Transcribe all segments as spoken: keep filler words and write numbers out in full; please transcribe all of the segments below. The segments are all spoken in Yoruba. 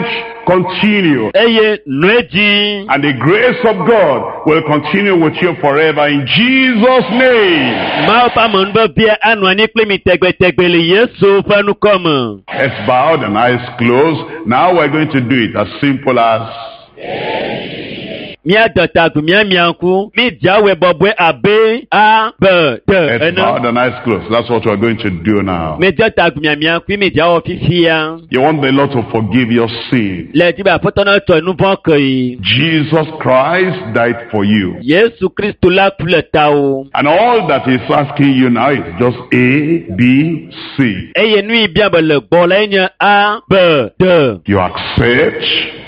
continue. Eye nueji. And the grace of God will continue with you forever in Jesus' name. Ma pa mon ba bia anwani plemi tegbe tegbe le Yesu fanu komo. Let's bow and eyes closed. Now we're going to do it as simple as Mia dotagu mia mianku mi jawe bobwe abe a b d let's bow and eyes closed. That's what we're going to do now. Mi dotagu mia mianku mi jawo fifia. You want the Lord to forgive your sin. Le ti ba fotona to nu bon kai. Jesus Christ died for you. Yesu Kristo la kule tao. And all that he's asking you now is just A, B, C. Eye nui bia ba le gbo la nya a b d. You accept,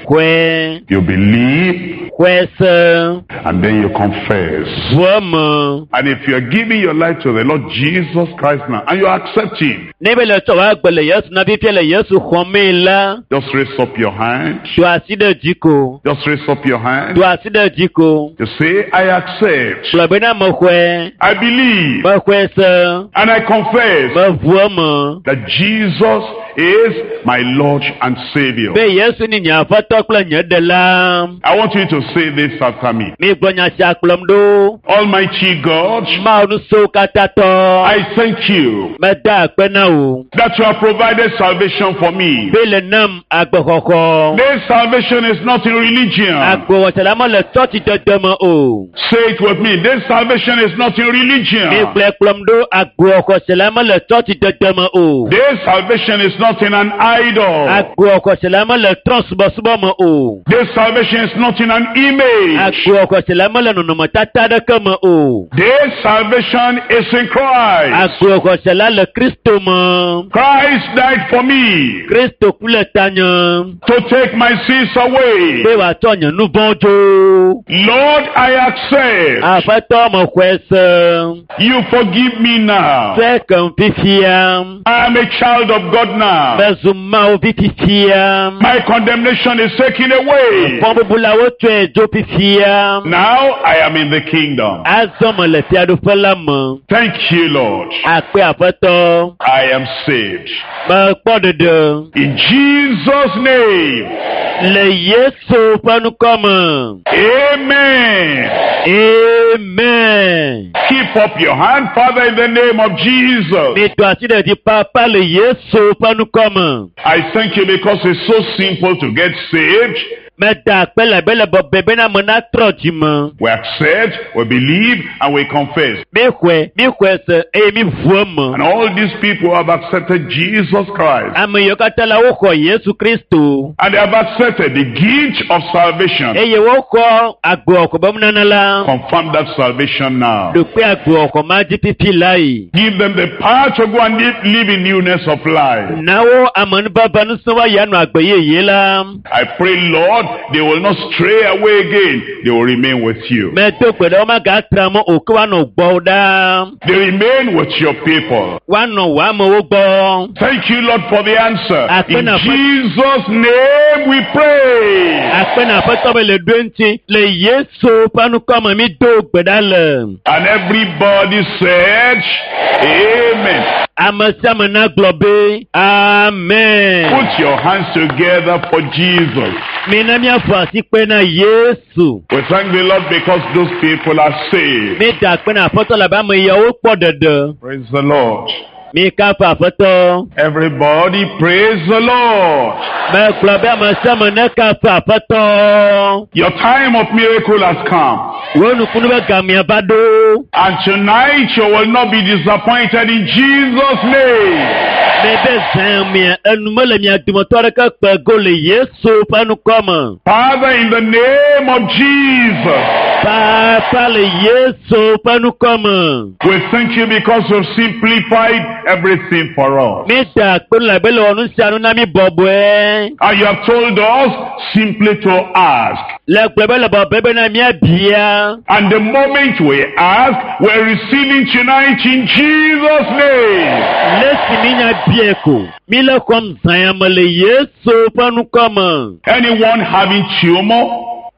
Kwe you believe, kwe se and then you confess. vomo. And if you are giving your life to the Lord Jesus Christ now, and you accept him, Nebe le to wa gbele Yesu na bi le Yesu khome la. just raise up your hand. Tu aside jiko. Just raise up your hand. Tu aside jiko. You say, I accept, Blabena mo kwe. I believe, Mo kwe se. and I confess Mo vomo. that Jesus is my Lord and Savior. Be Yesu ni nya fato kula nya de la. I want you to say this after me. Mi gbonya sha klom do. Almighty God, Ma onu so katato. I thank you Me da pe na o. that you have provided salvation for me. Be le nam agbo koko. This salvation is not in religion. Agbo wa salama le toti dodomo o. Say it with me. This salvation is not in Mi religion. kle klom do agbo ko salama le toti dodomo o. This salvation is not in an idol. Agbo ko salama le transbo subo mo o. This salvation is not in an image. Agbo ko salama le no matata de kama o. This salvation is in Christ. Agbo ko salama le Kristo mo. Christ died for me Kristo kule tanyo. to take my sins away. Be wa tonyo nu bonjo. Lord, I accept. Afato mo kwese. You forgive me now. Fe kan fifia. I am a child of God now. Bezuma o fifia. My condemnation is taken away. Pombo bula wo twe jo fifia. Now I am in the kingdom. Azomo le fi ado falamo. Thank you, Lord. Ape afato. I am saved. Ma pododo. In Jesus' name. Le Yesu panu koma. Amen. Amen. Keep up your hand, Father, in the name of Jesus. Mi to aside di papa le Yesu panu koma. I thank you because it's so simple to get saved. Meta pele bele bo bebe na mona trojima. We accept, we believe, and we confess. Mi kwe, mi kwe se e mi vuomo. And all these people have accepted Jesus Christ. Ame yokata la woko Yesu Kristo. And they have accepted the gift of salvation. Eye woko agbo ko bamnana la. Confirm that salvation now. Dupe agbo ko maji pipi lai. Give them the power to go and live, live in newness of life. Nawo amanu baba nusawa yanu agboye yela. I pray, Lord, they will not stray away again. They will remain with you. Meto kwede oma gatramo okwa no gboda. They remain with your people. Wano wamo wogbo. Thank you, Lord, for the answer. In Akpena- Jesus' name we pray. Akpena fotobe le dwenti le Yesu panu koma mi do gbedale. And everybody said, Amen. Amasama na globe. Amen. Put your hands together for Jesus. Mina mi afasi pe na Yesu. We thank the Lord because those people are saved. Mi da pe na foto la ba mo yawo po dede. Praise the Lord. Mi ka fa foto. Everybody praise the Lord. Me globe amasama na ka fa foto. Your time of miracle has come. Wonu kunu be gami abado. And tonight you will not be disappointed in Jesus' name. Bebe zamia enumele mi adumotore ka pe gole Yesu panu koma. Father, in the name of Jesus, Papa le Yesu panu koma. we thank you because you've simplified everything for us. Mi da pe la bele onu sanu na mi bobwe. And you have told us simply to ask. Le gbebe le bo bebe na mi abia. And the moment we ask, we're receiving tonight in Jesus' name. Lesi mi nya bieko. Mi le kom zayama le Yesu panu koma. Anyone having tumor,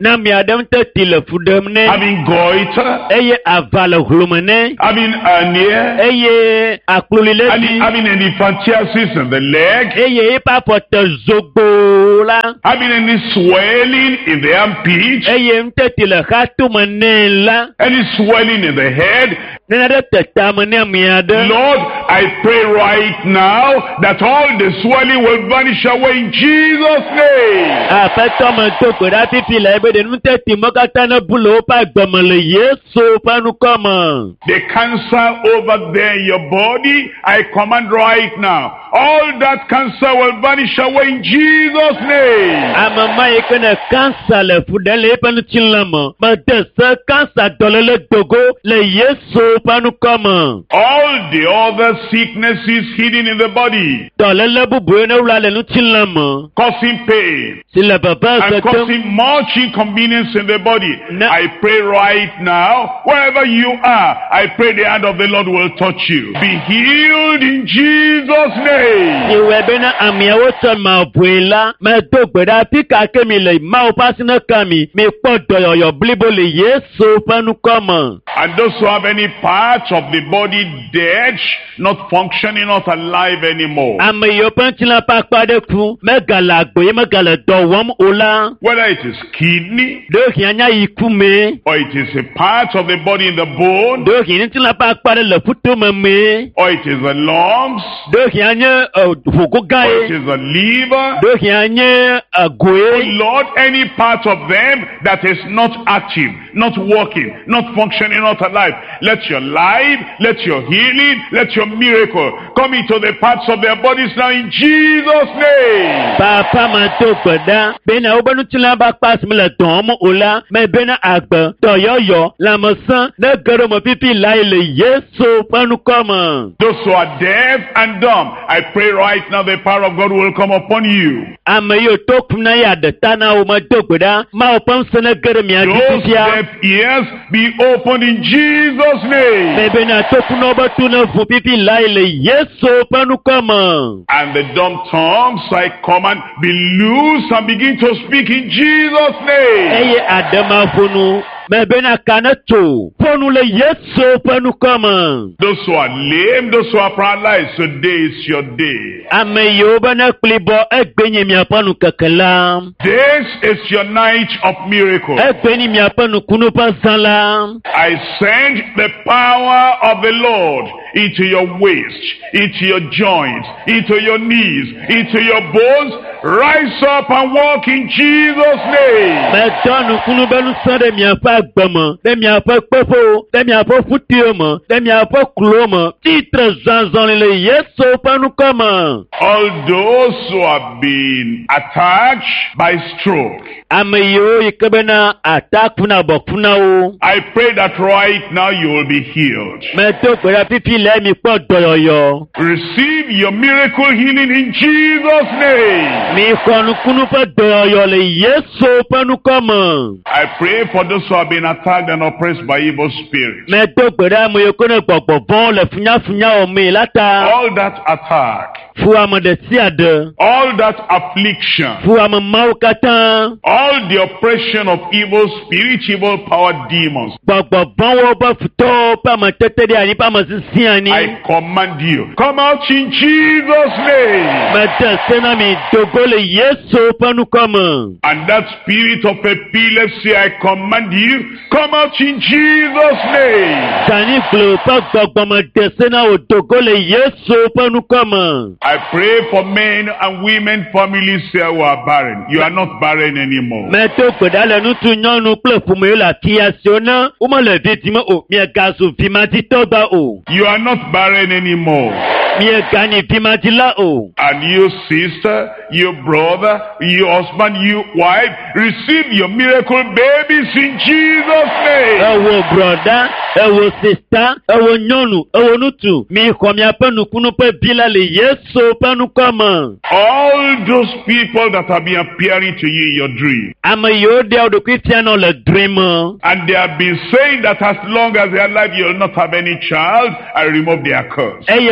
Na miadam te tile fudemne. having goiter, Eye avala hulumene. having hernia, Eye aklulile having, di. having elephantiasis in the leg, Eye ipa pote zogbo la. having any swelling in the armpit, Eye mte tile khatu mene la. any swelling in the head. Nena de teta mene miade. Lord, I pray right now that all the swelling will vanish away in Jesus' name. Apeto me to kweda pipi la ebe de mte timokata na bulo pa gbomole Yesu panu koma. The cancer over there in your body, I command right now, all that cancer will vanish away in Jesus' name. Amama ekene kansa le fudele panu chilama. Ma de se kansa dolele dogo le Yesu panu koma. All the other sicknesses hidden in the body, Dolele bubu ne ula le nu chilama. causing pain Si le baba se and tem. causing much inconvenience in the body, No. I pray right now, wherever you are, I pray the hand of the Lord will touch you. Be healed in Jesus' name. Iwe bena amiawo son ma buela. Me do kweda pika kemi le ma upasi na kami. Me po doyoyo blibo le Yesu panu koma. And those who have any part of the body dead, not functioning, not alive anymore, Ame yo panchila pa pade ku. Me gala gbe me gala dowam ola. whether it is kidney, Do hianya ikume. or it is a part of the body in the bone, Do hianya pa pade le futu meme. or it is the lungs, Do hianya fuku or it gae. is the liver. Do hianya Oh gwe. Lord, any part of them that is not active, not working, not functioning, not alive, let your life, let your healing, let your miracle come into the parts of their bodies now in Jesus' name. Papa ma to kweda. Bena ubanu chila ba pas me le dom ola. Me bena agbe. Doyoyo. La masan. Ne garo mo pipi la ile Yesu panu koma. Those who are deaf and dumb, I pray right now the power of God will come upon you. Ame yo to kuna ya de tana o ma to kweda. Ma opam sene garo mi Those adipia. deaf ears be opened in Jesus' name. Me bena to kuna oba tuna fu pipi la ile Yesu panu koma. And the dumb tongues I command be loose and begin to speak in Jesus' name. Eye adama funu. Me bena kana to. Fonu le Yesu panu koma. Those who are lame, those who are paralyzed, today is your day. Ame yo bana klibo egbenye mi apanu kakela. This is your night of miracle. Egbeni mi apanu kunu pasala. I send the power of the Lord into your waist, into your joints, into your knees, into your bones. Rise up and walk in Jesus' name. Me donu kunu benu sande mi apa gbama. De mi apa kpefo. De mi apa futiomo. De mi apa kulomo. Titre zanzan le Yesu panu kama. All those who have been attacked by stroke, Ame yo ikebena attack funa bok funa o. I pray that right now you will be healed. Me to kweda pipi le mi po doyoyo. Receive your miracle healing in Jesus' name. Mi konu kunu pa doyoyo le Yesu panu kama. I pray for those who have been attacked and oppressed by evil spirits. Me to kweda mo yo kone gbogbo bon le funya funya o mi lata. All that attack, Fu ame de siade. all that affliction, Fu ame mau katan. all the oppression of evil spirit, evil power demons, Gbogbo bon wo ba futo pa ma tete de ani pa ma sisi ani. I command you, come out in Jesus' name. Me te sena mi dogo le Yesu panu kama. And that spirit of epilepsy, I command you, come out in Jesus' name. Tani glo pa gbogbo ma te sena o dogo le Yesu panu kama. I pray for men and women families here who are barren. You are not barren anymore. Me to kweda le nu tu nyonu ple fume yo la kiasiona. Uma le vitime o mi gasu vimati toba o. You are not barren anymore. Mi gani vimati la o. And you sister, you brother, you husband, you wife, receive your miracle babies in Jesus' name. Ewo broda, ewo sister, ewo nyonu, ewo nutu. Mi kwa mi apenu kunu pe bila le Yesu panu kama. All those people that have been appearing to you in your dream, Ama yo de o do Christiano le dreamer. and they have been saying that as long as they are alive, you will not have any child, I remove their curse. Eye wo le gbogbo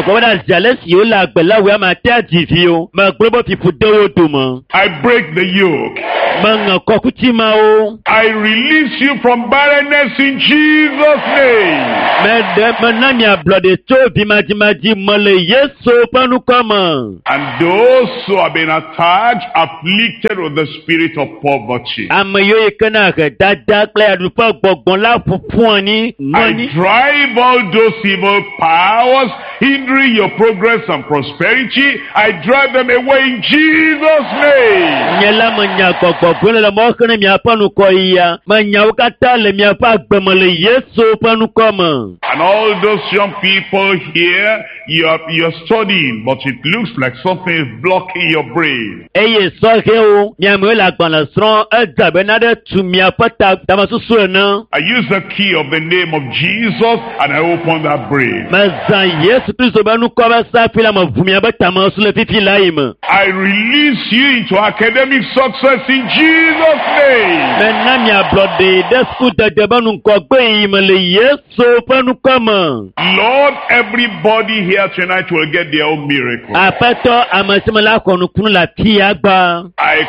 Kobada jealous you la gbela we ma te adivio. Ma gbrobo pipu dewo dumo. I break the yoke. Ma kokuti ma o. I release you from barrenness in Jesus' name. Me de manami a blode to bi maji maji mole Yesu panu kama. And those who have been attacked, afflicted with the spirit of poverty, Amayo ekana ke dada kle adupa gbogbon la fufun ni I money. drive all those evil powers hindering your progress and prosperity. I drive them away in Jesus' name. Nyela manya gbogbon le mo kene mi apanu ko iya. Manya ukata le mi apa gbemole Yesu panu kama. And all those young people here, you're, you're studying, but it looks like something is blocking your brain. Eye so ke o, mi amu la gbana sron e dabe na de tu mi apata tamasusu na. I use the key of the name of Jesus and I open that brain. Mazan Yesu Kristo banu ko ba sa fila ma vumi abata ma so le fifi laim. I release you into academic success in Jesus' name. Maintenant mi a blodé de scout de banu ko gbe imele Yesu panu kama. Lord, everybody here tonight will get their own miracle. Apato amasimala konu kunu la tiagba. I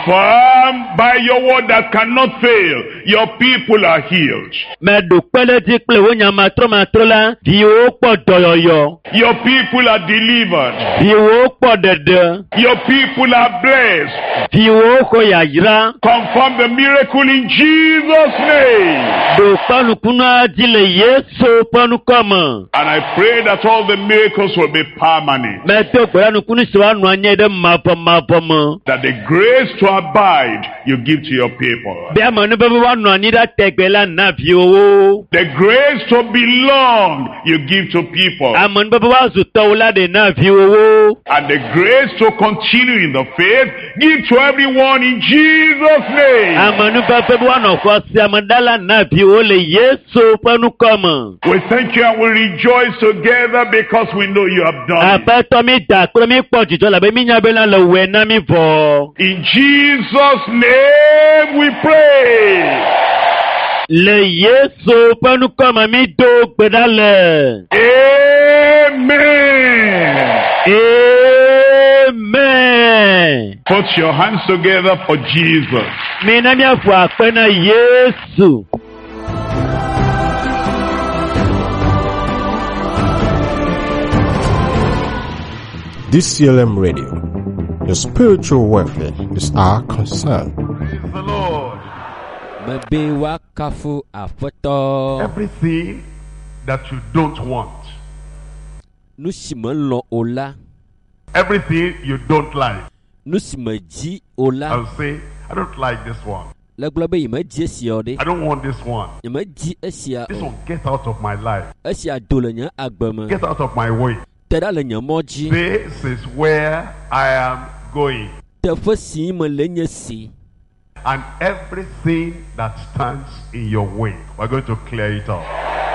confirm by your word that cannot fail, your people are healed. Me do pele di ple wo nya matro matro la vi o po doyoyo. Your people are delivered. Vi o po dede. Your people are blessed. Vi o ko ya yira. Confirm the miracle in Jesus' name. Do panu kunu adile Yesu panu kama. And I pray that all the miracles will be permanent. Me do panu kunu siwa nu anye de mabo mabo mo. That the grace to abide you give to your people. Be amanu be wa nu ani da tegbela na vi o. The grace to belong you give to people. Amanu be wa zu to la de na vi o. And the grace to continue in the faith give to everyone in Jesus' name. Amanu be be wa no ko si amandala na vi o le Yesu panu kama. We thank you and we rejoice together because we know you have done it. Apato mi da kuro mi po jijo la be mi nya be la le we na mi vo. In Jesus' name we pray. Le Yesu panu kama mi do gbedale. Amen. Amen. Put your hands together for Jesus. Mi na mi afu apena Yesu. D C L M Radio, your spiritual welfare is our concern. Praise the Lord. Everything that you don't want, everything you don't like, I'll say, I don't like this one. I don't want this one. This one, get out of my life. Get out of my way. This is where I am going. And everything that stands in your way, we're going to clear it up.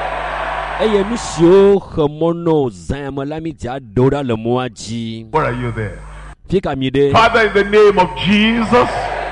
Where are you there? Father, in the name of Jesus,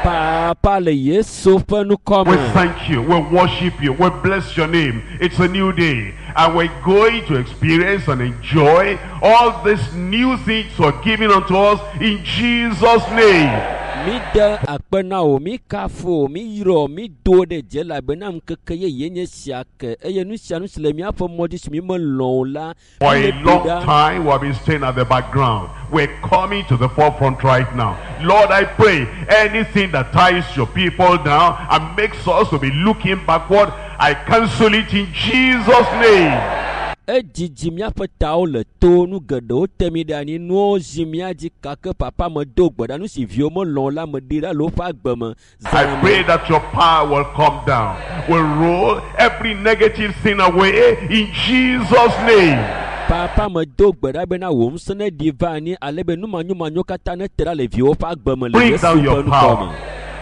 we thank you, we worship you, we bless your name. It's a new day, and we're going to experience and enjoy all these new things you are giving unto us in Jesus' name. Mida akpena o mi kafo mi yiro mi do de jela benam kekeye yenye siake eye nu sia nu sile mi afo modis mi mo lon la. For a long time we have been staying at the background. We're coming to the forefront right now. Lord, I pray anything that ties your people down and makes us to be looking backward, I cancel it in Jesus' name. Ejiji miaƒe tawo le to nu geɖewo temi ɖe anyi nuwo zi miadzi kake papa me do gbeda nu si viwo melɔ̃ la me ɖi ɖa le woƒe agbe me. I pray that your power will come down, will roll every negative thing away in Jesus' name. Papa me do gbeda bena wo ŋusẽ ne ɖi va anyi ale be numanyomanyo katã ne te ɖa le viwo ƒe agbe me le Yesu ƒe nukɔ me.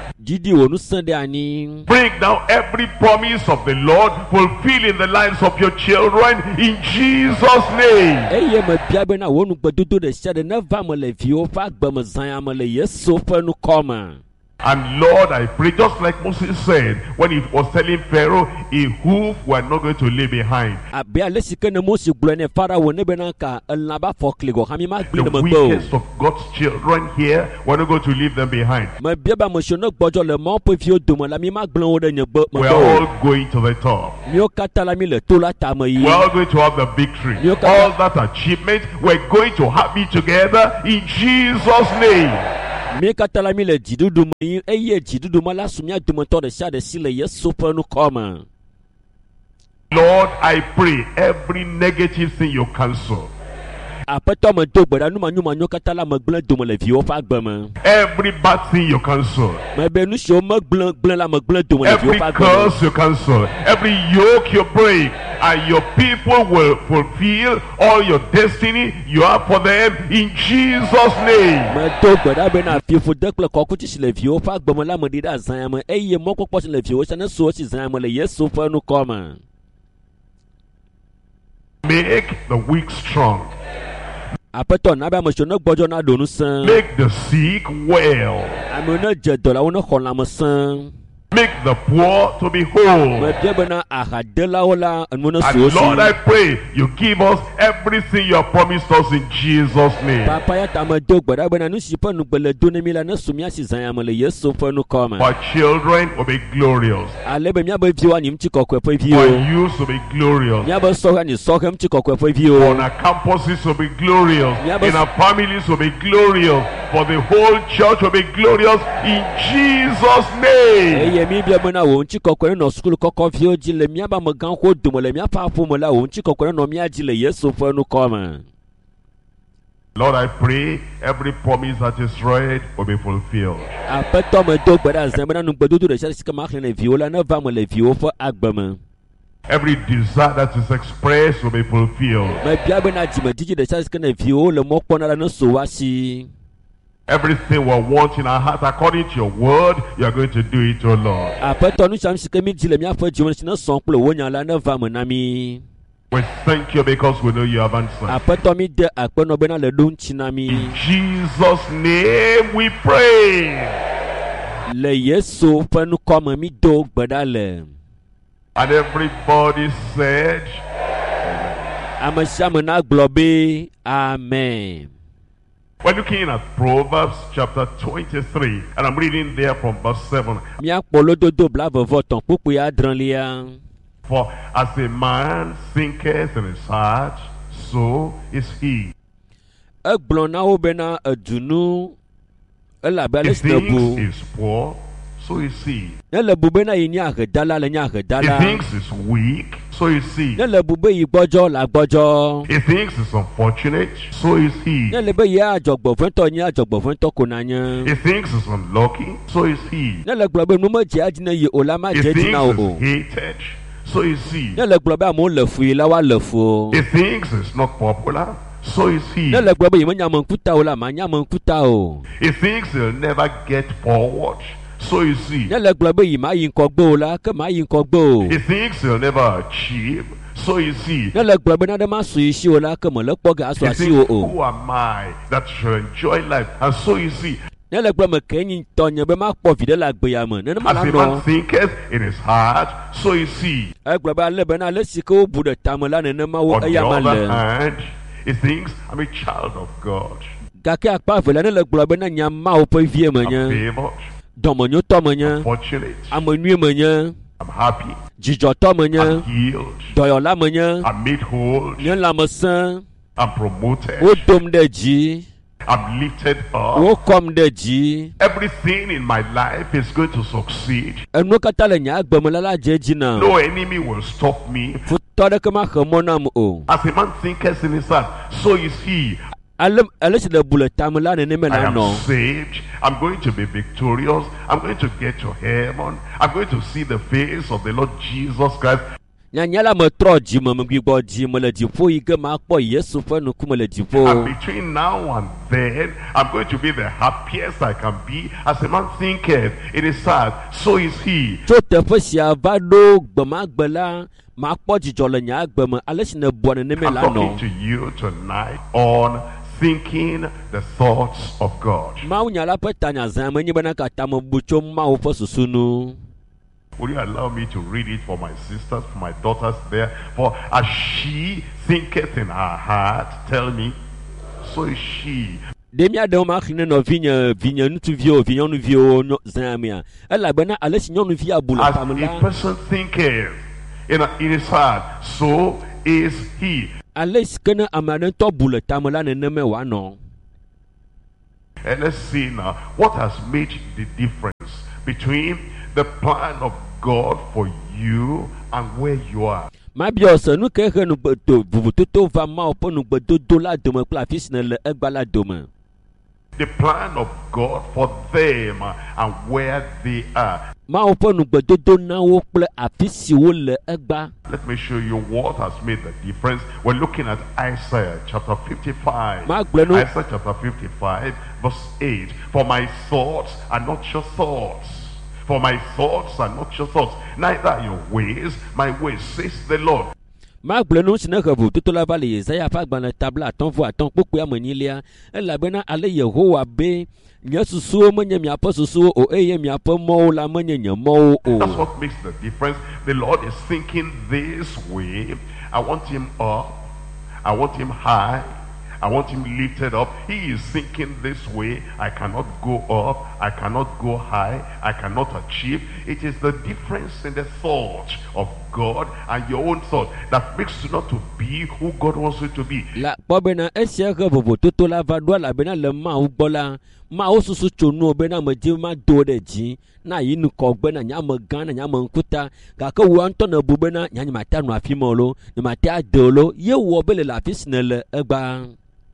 Bring down every promise of the Lord, fulfill in the lives of your children in Jesus' name. And Lord, I pray, just like Moses said when he was telling Pharaoh, a hoof we're not going to leave behind. Abia lesike ne Mose gblɔ ne Farao ne bena ka elãba fɔkli go hami ma gble The ne megbe weakest of God's children here, we're not going to leave them behind. o. Me bia ba monsieur ne gbɔdzɔ le mɔ ƒe viwo dome la mi ma gble wo ɖe nye gbe We're megbe o. all going to the top. Mío katã la mi le to la tame yi. We're all going to have the victory. You can- All that achievement, we're going to have it together in Jesus' name. Mi katã la mi le dziɖuɖu me yi eye dziɖuɖu me la su mía dometɔ ɖe sia ɖe si le Yesu ƒe nukɔme. Lord, I pray every negative thing you cancel. Aƒetɔ me do gbe ɖa numanyumanyo katã la me gblẽ dome le viwo ƒe agbe me. Every bad thing you cancel. Me be nu siwo me gblẽ gblẽ la me gblẽ dome le viwo Every ƒe agbe me. curse you cancel. Every yoke you break. And your people will fulfill all your destiny you have for them in Jesus' name. Me do gbe ɖa bena fiƒode kple kɔkuti si le viwo ƒe agbe me la me ɖi ɖe azãya me eye mɔkpɔkpɔ si le viwo sia ne so si zãya me le Yesu ƒe nukɔme. Make the weak strong. Aƒetɔ na be ame siwo ne gbɔdzɔ na ɖo nu sẽe. Make the sick well. Amewo ne dze dɔ la wo ne xɔ lãme sẽe. Make the poor to be whole. Me bia bena ahadelawo la enu ne so And Lord, I si. pray you give us everything you have promised us in Jesus' name. Papa ya ta me do gbe ɖa bena nu si ƒe nugbe le do ne mi la ne so mía si zãya me le Yesu ƒe nukɔme. Our children will be glorious. Ale be míabe viwo anyi ŋuti kɔkɔe ƒe Our viwo. youth will be glorious. Míabe sɔhe anyi sɔhe ŋuti kɔkɔe ƒe On viwo. our campuses will be glorious. Yeah, but- In our families will be glorious. For the whole church will be glorious in Jesus' name. Eye mi bia bena wo ŋuti kɔkɔe nɔ sukulu kɔkɔ viwo dzi le míabe amegãxowo dome le míaƒe aƒome la wo ŋuti kɔkɔe nɔ mía dzi le Yesu ƒe nukɔme. Lord, I pray every promise that is read will be fulfilled. Aƒetɔ me do gbe ɖa zã bena nugbedodo ɖe sia ɖe si ke ma xlẽ le viwo la ne va me le viwo ƒe agbe me. Every desire that is expressed will be fulfilled. Me bia bena dzimedzidzi ɖe sia ɖe si ke ne viwo le mɔ kpɔm na la ne so wa si. Everything we want in our heart, according to your word, you are going to do it, O Lord. Aƒetɔ nu siam si ke mi dzi le míaƒe dziwo me si ne sɔŋ kple wo nya la ne va me na mi. We thank you because we know you have answered. Aƒetɔ mi de akpenɔ bena le ɖo ŋuti na mi. In Jesus' name we pray. Le Yesu ƒe nukɔme mi do gbe ɖa le. And everybody said, Ame sia ame na gblɔ be amen. we're looking at Proverbs chapter twenty-three, and I'm reading there from verse seven. Míakpɔ lododo blavevɔtɔ̃ kpukpui adrelia. For as a man thinketh in his heart, so is he. Egblɔ na wo bena edunu elabe ale He si le thinks bu. he's poor, so is he. Ne le bu bena yi nye ahedala le nye He ahedala. thinks he's weak, so is he. Ne le bu be yi gbɔdzɔ le agbɔdzɔ. He thinks he's unfortunate, so is he. Ne le be yi adzɔgbɔʋẽtɔ nye adzɔgbɔʋẽtɔ ko nanye. He thinks he's unlucky, so is he. Ne le gblɔ be nu me dze adzi ne yi o la ma He dze dzi na o thinks o. he's hated, so is he. Ne le gblɔ be amewo le fui la woale fu o. He thinks he's not popular, so is he. Ne le gblɔ be yi menya ame ŋkuta o la ma nya ame ŋkuta o. He thinks he'll never get forward, so is he. Ne le gblɔ be yi ma yi ŋkɔgbe o la ke ma yi ŋkɔgbe o. He thinks he'll never achieve, so is he. Ne le gblɔ be nane ma su isi o la ke me le kpɔ ga asɔ He asi thinks, o o. who am I that should enjoy life? And so is he. Ne le gblɔ me ke nyi tɔ nye be ma kpɔ vi ɖe le agbea me. Nenema As la a man nɔ. thinketh in his heart, so is he. Egblɔ be ale be na ale si ke wo bu ɖe tame la nenema wo On the eya ma other le. hand, he thinks, I'm a child of God. Gake akpa evelia ne le gblɔ be na nya Mawu ƒe vie I'm menye. favored, Dɔmenyotɔ menye. fortunate, Ame nyui menye. I'm happy, Dzidzɔtɔ I'm menye. healed, Dɔyɔla menye. I'm made whole, Nye lãmesẽ. I'm promoted, Wo dom ɖe dzi. I'm lifted up. Wo kɔm ɖe dzi. Everything in my life is going to succeed. Enuwo katã le nye agbe me la la dze dzi na. No enemy will stop me. Futɔ ɖeke ma xe mɔ nam o. As a man thinketh in his heart, so is he. Ale ale si le bu le tame la nenema I la am nɔ. saved. I'm going to be victorious. I'm going to get to heaven. I'm going to see the face of the Lord Jesus Christ. Nyanya la me trɔ dzi me megbigbɔ dzi me le dziƒo yi ke ma kpɔ Yesu ƒe ŋkume le And dziƒo. between now and then, I'm going to be the happiest I can be. As a man thinketh in his heart, so is he. Tso teƒe sia va ɖo gbemagbe la ma kpɔ dzidzɔ le nye agbe me ale si ne bua nenema I'm la talking nɔ. to you tonight on thinking the thoughts of God. Mau nya la pe tanya zan me nyi bena ka ta mo bu tso mau fo susu nu. Will you allow me to read it for my sisters, for my daughters there? For as she thinketh in her heart, tell me, so is she. Demia de ma khine no vinya vinya nutu vio vinya nu vio no zamia. Ela bena ale si nyonu via bula As pamla. a person thinketh in, in his heart, so is he. Ale skena amane to bula tamla ne neme wa no. And let's see now what has made the difference between the plan of God for you and where you are. Ma biose nu ke he nu to bubutoto va ma opo nu gbedodo la dome kla fisne le egba la dome. The plan of God for them and where they are. Ma opo nu gbedodo na wo kple afisi wo le egba. Let me show you what has made the difference. We're looking at Isaiah chapter fifty-five. Ma gble nu Isaiah chapter fifty-five verse eight. For my thoughts are not your thoughts. For my thoughts are not your thoughts, neither are your ways my ways, says the Lord. Ma gble nu sine revu toto la vale Isaiah fa gban tabla aton vo aton popo ya menilia. Ela bena ale Yehowa be nye susu menye mi apa susu o eye mi apa mo la menye nye mo o. That's what makes the difference. The Lord is thinking this way. I want him up. I want him high. I want him lifted up. He is thinking this way. I cannot go up. I cannot go high. I cannot achieve. It is the difference in the thought of God and your own thought that makes you not to be who God wants you to be. La pobena esia revu toto la va do la bena le ma u gbola. Ma o susu chonu bena me je ma do de ji. Na yinu ko bena nya me gan nya me nkuta. Ka ke wo anto na bu bena nya nya mata no afimolo. Nya mata dolo. Ye wo bele la fisnele egba.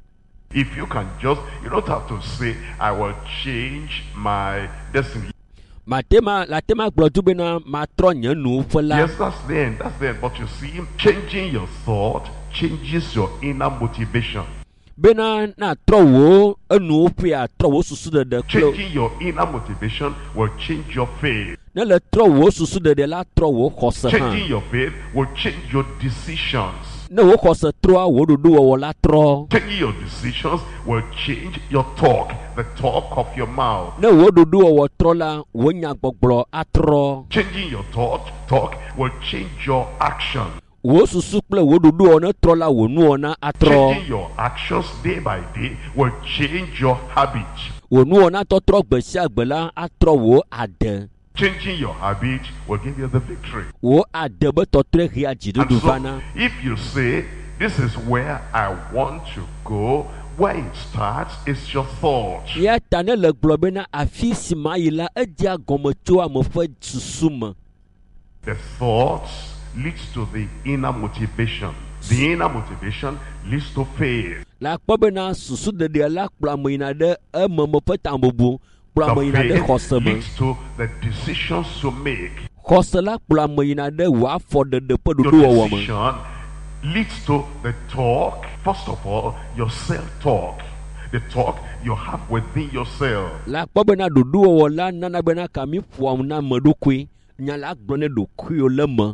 If you can just, you don't have to say, I will change my destiny. Matema la tema gblodu bena ma tro nya nu fola. Yes, that's the end, that's the end. But you see, changing your thought changes your inner motivation. Bena na tro wo enu pu a tro wo susu de de klo. Changing your inner motivation will change your faith. Na le tro wo susu de de la tro wo khose Changing han. your faith will change your decisions. Na wo khose tro wo dudu wo la tro. Changing your decisions will change your talk, the talk of your mouth. Na wo dudu wo tro la wo nya gbogblo atro. Changing your thought, talk will change your action. Wo susu kple wo dudu wo na tro la wo nu na atro. Changing your actions day by day will change your habit. Wo nu na to tro gbe sia gbe la atro wo ade. Changing your habit will give you the victory. Wo ade be to tre ria And jidudu so, vana. if you say, this is where I want to go, where it starts is your thought. Ya tane le glo bena afisi ma ila edia gomo tso am fe susu me. The thoughts leads to the inner motivation. The inner motivation leads to faith. La kpo bena susu de de la kpla me ina de e me me fe tambubu. Kpla me The ina de faith khose me. leads to the decisions to make. Khose la kpla me ina de wa fo de de pe Your dudu wo me. decision leads to the talk. First of all, your self-talk. The talk you have within yourself. La kpo bena dudu wo la nana bena kami fo na me dokui. Nya la gblɔ ne ɖokui le me.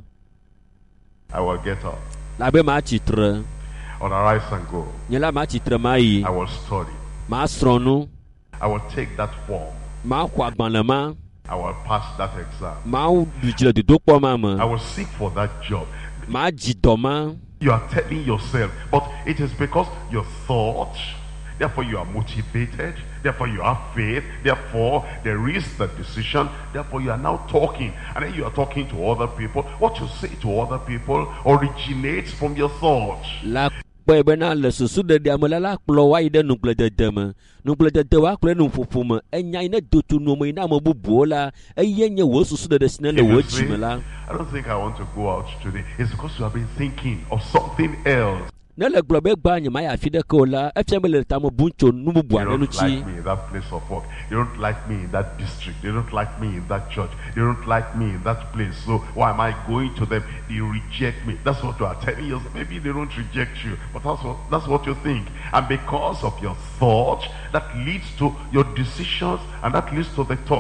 I will get up. La be ma tsitre. Or arise and go. Nye la ma tsitre ma yi. I will study. Ma srɔ̃ nu. I will take that form. Ma xɔ agbalẽ ma. I will pass that exam. Ma ɖu dzi le dodokpɔ ma me. I will seek for that job. Ma dzi dɔ ma. You are telling yourself, but it is because your thoughts, therefore you are motivated, therefore you have faith, therefore there is the decision, therefore you are now talking, and then you are talking to other people. What you say to other people originates from your thoughts. La kpɔe bena le susu ɖeɖea me la la kplɔ wa yi ɖe nugblẽdede me. Nugblẽdede wa kplɔe nu ƒoƒo me. Enya yi ne do tu nu me yi na ame bubuwo la, eye nye wo susu ɖeɖe si ne le If wo you dzi me say, la. I don't think I want to go out today, it's because you have been thinking of something else. Ne le gblɔ be gba nye ma yi afi ɖeke o la, efia be le tame bum tso nu bubu They aɖe don't ŋuti. like me in that place of work. They don't like me in that district. They don't like me in that church. They don't like me in that place. So why am I going to them? They reject me. That's what you are telling yourself. Maybe they don't reject you, but that's what that's what you think. And because of your thought, that leads to your decisions, and that leads to the talk.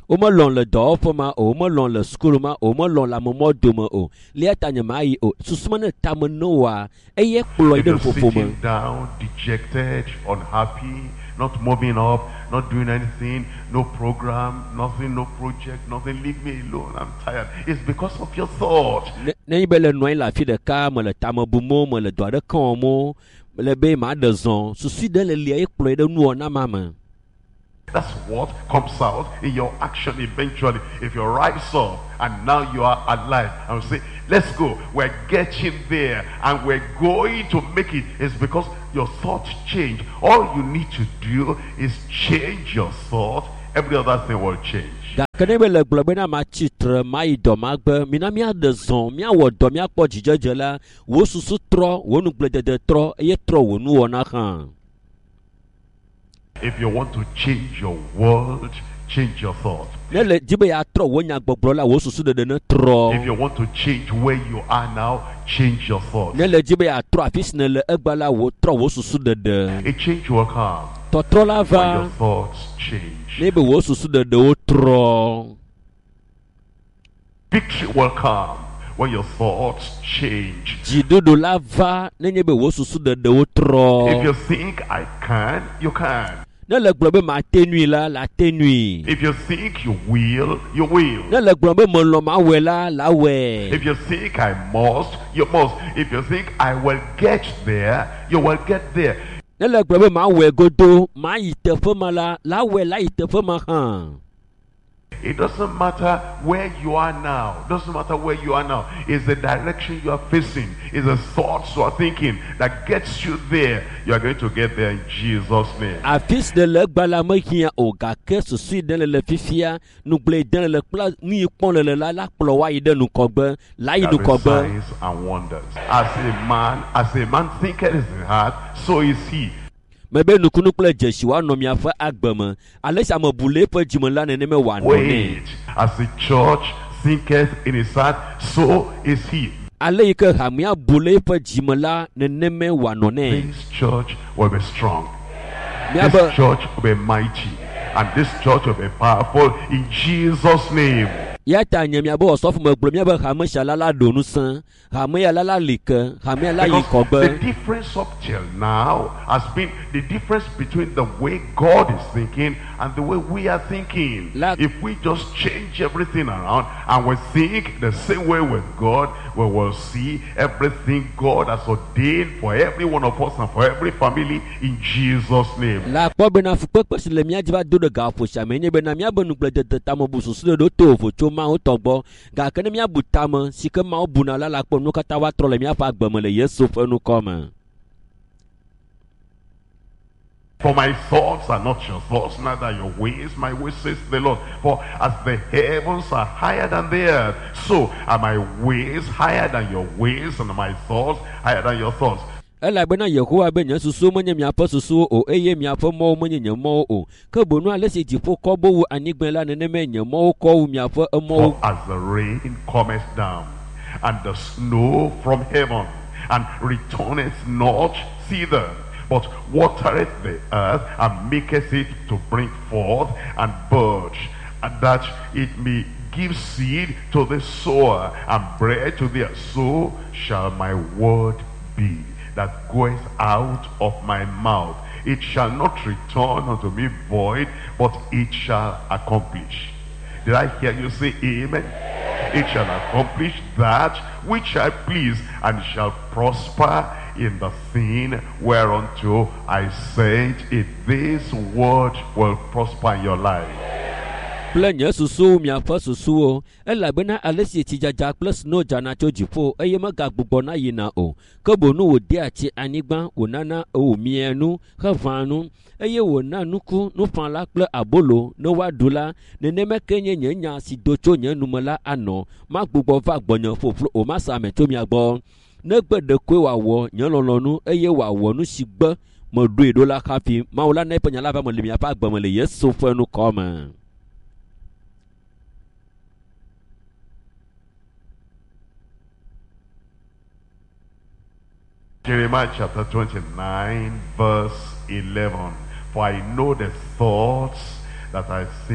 o me lɔn le dɔwɔƒe ma o, o me lɔn le sukulu ma o, o me lɔn le amemɔ dome o. Lia ta nye ma yi o. Susuma ne tame ne wa eye kplɔ yi If ɖe you're fofo me. sitting down, dejected, unhappy, not moving up, not doing anything, no program, nothing, no project, nothing, leave me alone, I'm tired. It's because of your thought. Ne ne yi be le nɔ anyi le afi ɖeka me le tame bu mo me le dɔ aɖe kɔm mo le be ma ɖe zɔn susu ɖe le lia ye kplɔ yi ɖe nuwɔna ma me. That's what comes out in your action eventually. If you rise up and now you are alive and say, let's go, we're getting there and we're going to make it, it's because your thoughts change. All you need to do is change your thought. Every other thing will change. Gake ne be le gblɔ be na ma tsitre ma yi dɔ ma gbe mina miaɖe zɔn miawɔ dɔ miakpɔ dzidzedze la wo susu trɔ wo nugbledede trɔ eye trɔ wo nuwɔna hã. If you want to change your world, change your thought. Ne le dzi be yeatrɔ wo nyagbɔgblɔ la wo susu ɖeɖe ne If trɔ. you want to change where you are now, change your thoughts. Ne le dzi be yeatrɔ afi si ne le egba la wo trɔ wo susu ɖeɖe. A change will come Tɔtrɔ la when your va thoughts change. ne be wo susu ɖeɖewo trɔ. Victory will come when your thoughts change. Dziɖuɖu la va ne nye be wo susu ɖeɖewo If trɔ. you think I can, you can. Ne le gblɔ be ma te nui la la te nui. If you think you will, you will. Ne le gblɔ be melɔ ma wɛ la la wɛ. If you think I must, you must. If you think I will get there, you will get there. Ne le gblɔ be ma wɛ godo ma yi teƒe ma la la wɛ la yi teƒe ma hã. It doesn't matter where you are now. Doesn't matter where you are now. It's the direction you are facing. It's the thoughts you are thinking that gets you there. You are going to get there in Jesus' name. Afi si ɖe le egba la me hiã o gake susu ɖe le le fifia nugble ɖe le le kple nu yi kpɔm le le la la kplɔ wa yi ɖe nukɔgbe la yi There are nukɔgbe. signs and wonders. As a man, as a man thinketh in his heart, so is he. Mebe nukunu kple dzesi wa nɔ miaƒe agbe me. Ale si ame bu le eƒe dzime la nenema wòanɔ nɛ. Wait, as a church thinketh in his heart, so is he. Ale yi ke hamea bu le eƒe dzime la nenema wòanɔ nɛ. This church will be strong. Miabe This church will be mighty. And this church will be powerful in Jesus' name. ya ta nye miabe ɔsɔfo me gblɔ miabe hame sia la la ɖo ŋusẽ hame ya la la li ke hame la yi Because the kɔgbe. difference up till now has been the difference between the way God is thinking and the way we are thinking. La- If we just change everything around and we think the same way with God, we will see everything God has ordained for every one of us and for every family in Jesus' name. La kpɔ bena fukpekpe si le mía dzi va do ɖe gaƒo sia me nye bena míabe nugbledede tame bu susu ɖe ɖo to vo tso Mawu tɔ gbɔ gake ne míabu tame si ke Mawu buna la la kpɔ nu katã va trɔ le míaƒe agbe me le Yesu ƒe nukɔ me. For my thoughts are not your thoughts, neither your ways, my ways, says the Lord. For as the heavens are higher than the earth, so are my ways higher than your ways, and my thoughts higher than your thoughts. Elabena Yehowa be nye susuwo menye miaƒe susuwo o eye miaƒe mɔwo menye nye mɔwo o ke bono ale si dziƒo kɔ bo wu anyigba la nenema nye mɔwo kɔ wu miaƒe emɔwo. For as the rain cometh down, and the snow from heaven, and returneth not thither, but watereth the earth, and maketh it to bring forth and bud, and that it may give seed to the sower, and bread to the so shall my word be that goeth out of my mouth. It shall not return unto me void, but it shall accomplish. Did I hear you say amen? It shall accomplish that which I please, and shall prosper in the thing whereunto I sent it. This word will prosper in your life. Kple nye susuwo miaƒe susuwo elabena ale si tsidzadza kple sno dzana tso dziƒo eye megagbugbɔna yina o ke bono wòdea tsi anyigba wònana wòmia nu heʋã nu eye wòna nuku nuƒãla kple abolo ne woaɖu la nenema ke nye nye nya si do tso nye nume la anɔ magbugbɔ va gbɔnye ƒoƒlo o masa ame tso mia gbɔ negbe ɖekoe wòawɔ nye lɔlɔ̃nu eye wòawɔ nu si gbe meɖoe ɖo la hafi Mawu la na eƒe nya la va me le miaƒe agbe me le Yesu ƒe nukɔ me. Jeremiah chapter twenty-nine verse eleven. For I know the thoughts that I think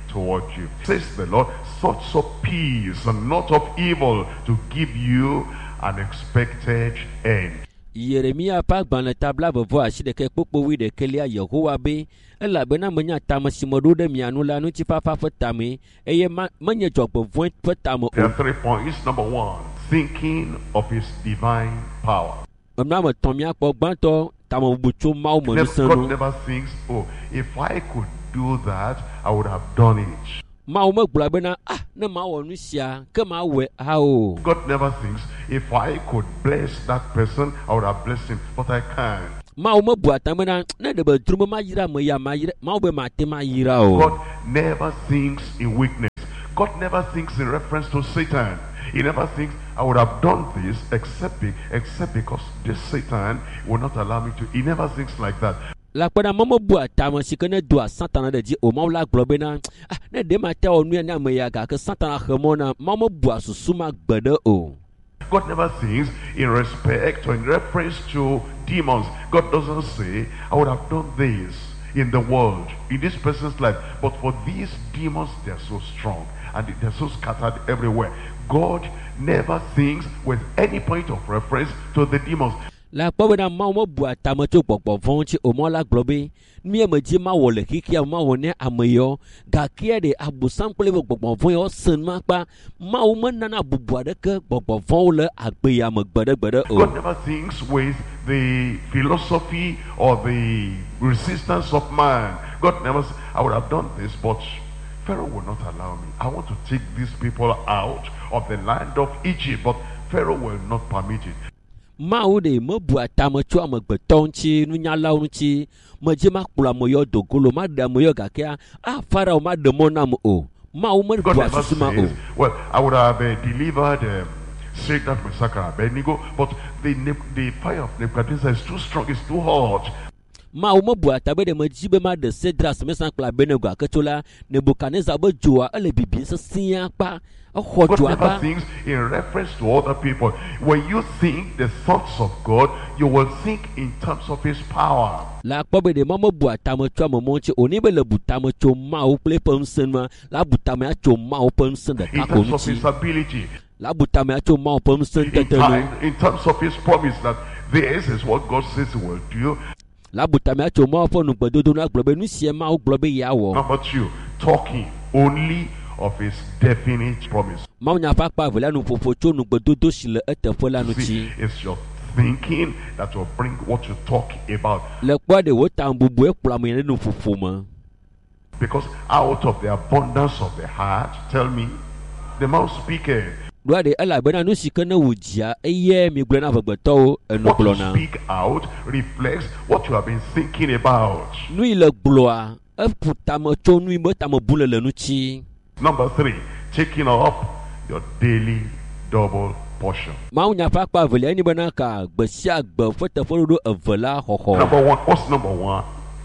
toward you. Says the Lord, thoughts of peace and not of evil, to give you an expected end. Yeremia pa gbalẽ tabla vɔvɔ asi ɖeke kpokpo wi ɖekelia Yehowa be elabena menya tame si meɖo ɖe mia nu la ŋutifafa ƒe tame eye menye dzɔgbevɔ̃e ƒe tame There o. are three points. Number one, thinking of his divine power. Emla me tɔn miakpɔ gbãtɔ tame bubu tso Mawu me Never, ŋusẽ God nu. never thinks, oh, if I could do that, I would have done it. Mawu megblɔa bena ah ne mawɔ nu sia ke mawɔe ha o. God never thinks, if I could bless that person, I would have blessed him, but I can't. Mawu mebu ata bena ne ɖe be dro be mayra ame ya mayra Mawu be mate mayra o. God never thinks in weakness. God never thinks in reference to Satan. He never thinks, I would have done this except, be, except because this Satan will not allow me to. He never thinks like that. La kpena mama bu atame si ke ne do Satana ɖe dzi o Mawu la gblɔ bena ah ne ɖe mate wɔ nu ya ne ame ya gake Satana xe mɔ na Mawu mebu susu ma gbe ɖe o. God never thinks in respect or in reference to demons. God doesn't say, I would have done this in the world, in this person's life, but for these demons, they're so strong and they're so scattered everywhere. God never thinks with any point of reference to the demons. La kpɔ bena Mawu mebu atame tso gbɔgbɔ vɔ̃ ŋuti o Mawu la gblɔ be nu me dzi mawɔ le xixia mawɔ ne ame yawo gake ɖe abosam kple eƒe gbɔgbɔ vɔ̃ yawo se nu akpa Mawu menana bubu aɖeke gbɔgbɔ vɔ̃wo le agbe ya me gbeɖe gbeɖe o. God never thinks with the philosophy or the resistance of man. God never says, I would have done this, but Pharaoh will not allow me. I want to take these people out of the land of Egypt, but Pharaoh will not permit it. Mawu ɖe mebu atame tso amegbetɔ ŋuti nunyalawo ŋuti medzi makplɔ ame yawo do golo maɖe ame yawo gakea ah Farao maɖe mɔ nam o. Mawu God mebu never asusu ma o. says, well, I would have uh, delivered um, Shadrach, Meshach, and Abednego, but the, the fire of Nebuchadnezzar is too strong, it's too hot. Mawu mebu ata be ɖe medzi be maɖe Sedras Mesak kple Abednego aketso la Nebukadnezar be dzoa ele bibim sesĩa kpa exɔ God dzoa never kpa. thinks in reference to other people. When you think the thoughts of God, you will think in terms of his power. La kpɔ be ɖe ma mebu atame tso ame mɔ ŋuti o ne be le bu tame tso Mawu kple eƒe ŋusẽ nua la bu tame atso Mawu ƒe ŋusẽ In ɖeka ko terms of his ŋuti. ability. La bu tame atso Mawu ƒe ŋusẽ In, tete nu. time, in terms of his promise that this is what God says he will do. La bu tame atso Mawu ƒe nugbedodo nu agblɔ be nu sia Mawu gblɔ be yeawɔ. Number two, talking only of his definite promise. Mawu nya ƒe akpa evelia nuƒoƒo tso nugbedodo si le eteƒe la See, ŋuti. it's your thinking that will bring what you talk about. Le kpɔ ɖe wo ta bubu ekplɔ ame ɖe nuƒoƒo me. Because out of the abundance of the heart, tell me, the mouth speaketh. Ɖoa ɖe elabena nu si ke ne wò dzia eye mi gblɔ na vegbetɔwo enu What you gblɔna. speak out reflects what you have been thinking about. Nu yi le gblɔa eƒu tame tso nu yi me tame bu le le ŋuti. Number three, taking up your daily double portion. Mawu nya ƒe akpa evelia enye bena ka gbe sia gbe ƒe teƒeɖoɖo eve la xɔxɔ. Number one, what's number one?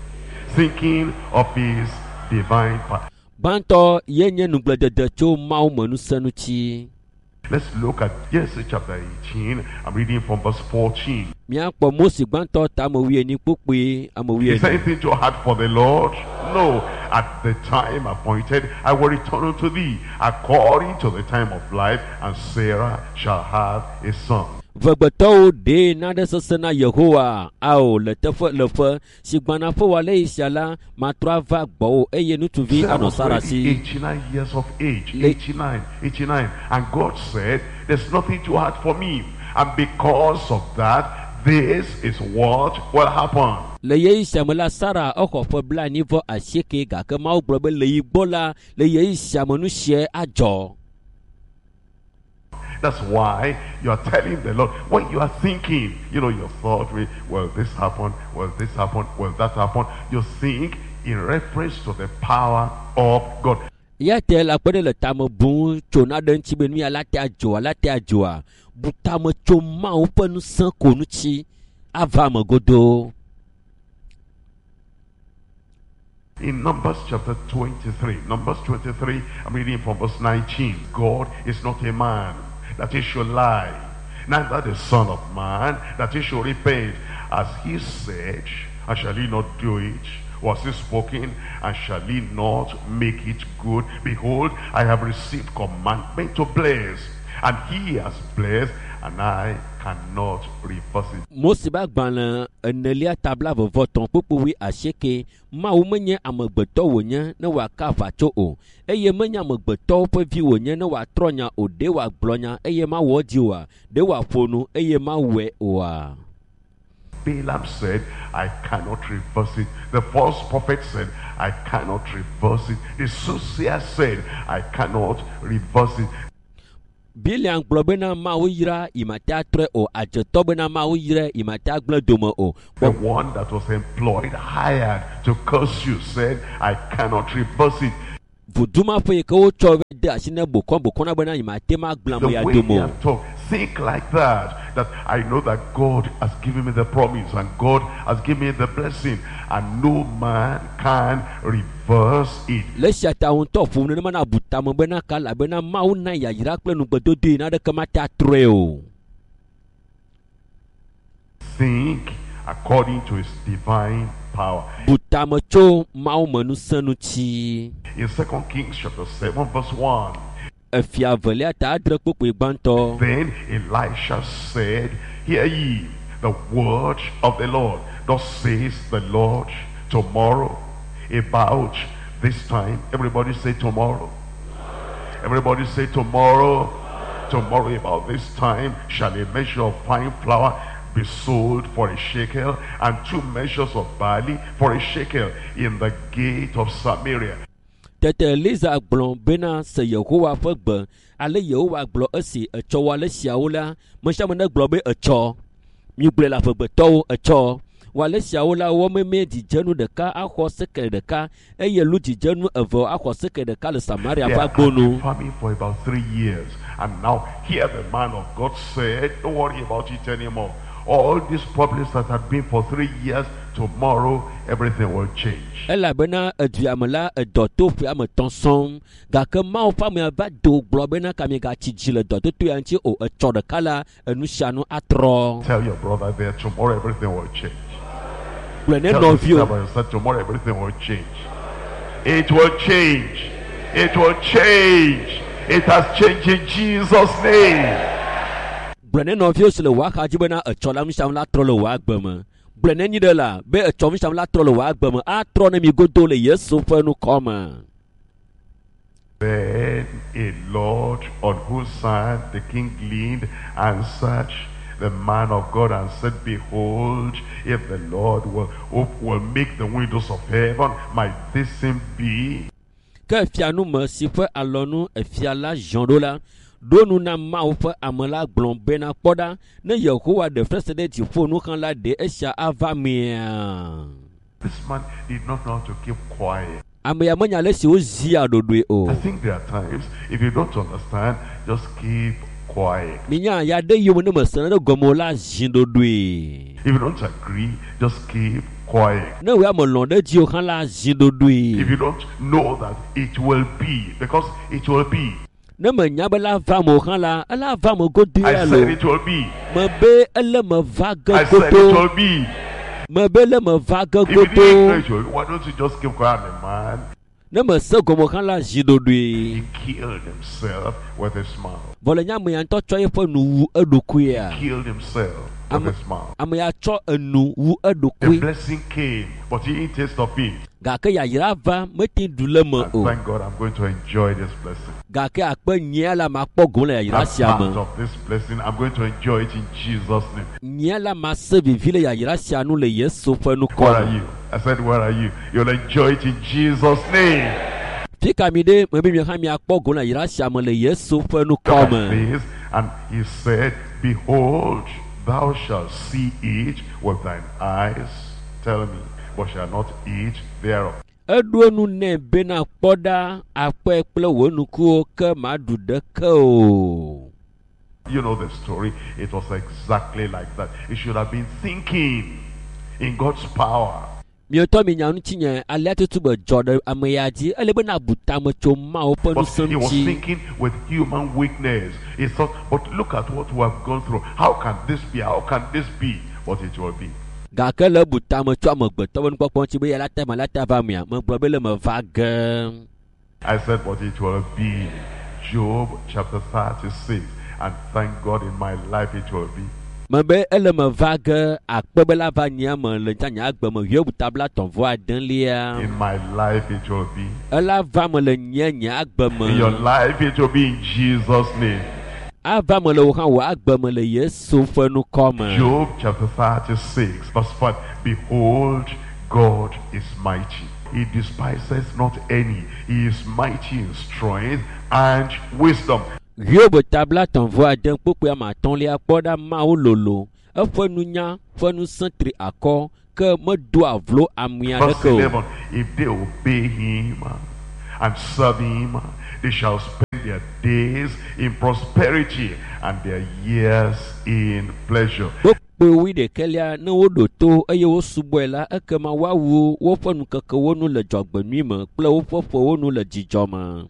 Thinking of his divine power. Gbãtɔ ye nye nugbledede tso Mawu me ŋusẽ ŋuti. Let's look at Genesis chapter eighteen. I'm reading from verse fourteen. Míakpɔ Mose gbãtɔ ta ame wuienyi kpokpoe ame Is wuienyi. anything too hard for the Lord? No. At the time appointed, I will return unto thee according to the time of life, and Sarah shall have a son. Vegbetɔwo ɖe naɖe sese na Yehowa ao le teƒe le ƒe si gbana ƒe wòale yi sia la matrɔ ava gbɔwò eye ŋutsuvi Sarah anɔ was Sara already si. eighty-nine years of age. Le- eighty-nine, eighty-nine. And God said, there's nothing too hard for me. And because of that, this is what will happen. Le yeyi sia me la Sara exɔ ƒe blaenyi vɔ asieke gake Mawu gblɔ be le yi gbɔ la le yeyi sia me nu sia adzɔ. That's why you are telling the Lord, when you are thinking, you know, your thought, will this happen? Will this happen? Will that happen? You think in reference to the power of God. Ya te la kpe ɖe le tame bum tso naɖe ŋuti be nu ya la te adzɔa la te adzɔa bu tame tso Mawu ƒe ŋusẽ ko ŋuti ava ame godoo. In Numbers chapter twenty-three, Numbers twenty-three, I'm reading from verse nineteen. God is not a man that he should lie, neither the son of man that he should repent. As he said, and shall he not do it? Was he spoken, and shall he not make it good? Behold, I have received commandment to bless, and he has blessed, and I cannot reverse it. Mosiba gbana enelia tabla vovo ton pupuwi asheke ma umenye amegbeto wonye ne wa ka vacho o eye menya amegbeto pe vi wonye ne wa tronya o de wa gblonya eye ma wo di wa de wa fonu eye ma we o. Balaam said, I cannot reverse it. The false prophet said, I cannot reverse it. The soothsayer said, I cannot reverse it. Bilian globena mawira imatiatre o ajetobena mawira imatiagle domo o. The one that was employed, hired to curse you, said, I cannot reverse it. Vuduma fe ko chove de asine bokon bokona bena imatema glambo ya The way they domo. have talked, think like that, that I know that God has given me the promise and God has given me the blessing, and no man can reverse it. Le shata on to fu ne mana butama bena kala bena mauna ya yira kple nugbedodo na de kamata treo. Think according to his divine power. Butama cho mau manu sanuchi. In Second Kings chapter seven verse one, Efia velia ta adre kpokpe gbanto. then Elisha said, hear ye the word of the Lord. Thus says the Lord, tomorrow about this time, everybody say tomorrow. Everybody say tomorrow. Tomorrow about this time shall a measure of fine flour be sold for a shekel, and two measures of barley for a shekel in the gate of Samaria. Tete Liza gblon bena se Yehowa fe gbe ale Yehowa gblɔ esi etsɔ wa le siawo la mesiame ne gblɔ be etsɔ mi gblɔe le aƒegbetɔwo etsɔ wa le siawo la wɔ meme dzidzenu ɖeka axɔ sekele ɖeka eye lu dzidzenu eve axɔ sekele ɖeka le Samaria They ƒe had agbonu. farming for about three years, and now here the man of God said, don't worry about it anymore. All these problems that had been for three years, tomorrow everything will change. Elabena eduame la edɔ to ƒe ame tɔn sɔŋ gake mawo ƒe ame va do gblɔ bena kami gatsi dzi le dɔtoto ya ŋuti o etsɔ ɖeka la enu sia nu atrɔ. Tell your brother there, tomorrow everything will change. Gblɔ ne Tell your sister nɔviwo. by yourself, tomorrow everything will change. It will change. It will change. It has changed in Jesus' name. Gblɔ ne nɔviwo si le wòa xadzi bena etsɔ la nusiam la trɔ le wòa agbe me. Gblɔ ne nyi ɖe la be etsɔ nusiam la trɔ le wòa agbe me atrɔ ne mi godo le Yesu ƒe nukɔme. Then a Lord on whose side the king leaned answered the man of God and said, behold, if the Lord will, will make the windows of heaven, might this thing be? Ke fianu me si ƒe alɔnu efia la ziɔ ɖo la ɖo nu na Mawu ƒe ame la gblɔ bena kpɔ ɖa ne Yehowa ɖe fese ɖe dziƒo nu xlã la ɖe esia ava mia. This man did not know how to keep quiet. Ame ya menya le si wozia ɖoɖoe o. I think there are times, if you don't understand, just keep quiet. Minya ya ɖe yome ne mese ne ɖe gɔme o la zi ɖoɖoe. If you don't agree, just keep quiet. Ne wo ame lɔ̃ ɖe dzi o xlã la zi If ɖoɖoe. you don't know that it will be, because it will be. Ne menya be la va me o xlã la ela va me godo I ya said lo. it will be. Me be ele me va ge I said it godo. will be. Me be le me va ge If you didn't know godo. it will be, why don't you just keep quiet? The man, Ne mese gɔme o xlã la zi he ɖoɖoe. killed himself with his mouth. Vɔ le nya ame ya ŋutɔ tsɔ yeƒe nu wu eɖokuia. Killed himself with Am- his mouth. Ame ya tsɔ enu wu The eɖokui. blessing came, but he didn't taste of it. Gake yayra va mete ɖu le me And o. thank God I'm going to enjoy this blessing. Gake akpe nyia la makpɔ gome le yayra I'm sia part me. of this blessing. I'm going to enjoy it in Jesus' name. Nyia la ma se vivi le yayra sia nu le Yesu ƒe Where nukɔ are me. you? I said, where are you? You'll enjoy it in Jesus' name. Fika mi ɖe me be mi hã miakpɔ gome le yayra sia me le Yesu ƒe Look nukɔ at me. this. And he said, behold, thou shalt see it with thine eyes. Tell me, but shall not eat thereof. Eɖo nu nɛ bena kpɔ ɖa akpɛ kple wò nukuwo ke maɖu ɖeke o. You know the story. It was exactly like that. He should have been thinking in God's power. Miotɔ mi nya ŋuti nye alea tutu be dzɔ ɖe ame ya dzi ele bena bu tame tso Mawu ƒe But ŋusẽ he was ŋuti. thinking with human weakness. He thought, but look at what we have gone through. How can this be? How can this be? But it will be. gake le buta me tso amegbetɔ be nukpɔkpɔ ŋuti be ya la te me la te va mia megblɔ be le me va ge. I said, but it will be Job chapter thirty-six, and thank God in my life it will be. Me be ele me va ge akpe be la va nyia me le nya nya agbe me Hiob tabla tɔnvɔ adelia. In my life it will be. Ela va me le nya nya agbe me. In your life it will be in Jesus' name. Ava me le wo hã wo agbe me le Yesu ƒe nukɔ me. Job chapter thirty-six verse five. Behold, God is mighty. He despises not any. He is mighty in strength and wisdom. Hiob tabla tɔnvɔ ade kpokpe ama atɔ̃lia kpɔ ɖa Mawu lolo. Eƒe nunya ƒe nusẽtri akɔ ke medoa vlo amui Verse aɖeke o. eleven. If they obey him and serve him, they shall spend their days in prosperity and their years in pleasure. Kpokpe wi ɖekelia ne woɖo to eye wosubɔe la ekema woawu woƒe nukekewo nu le dzɔgbenui me kple woƒe ƒewo nu le dzidzɔ me.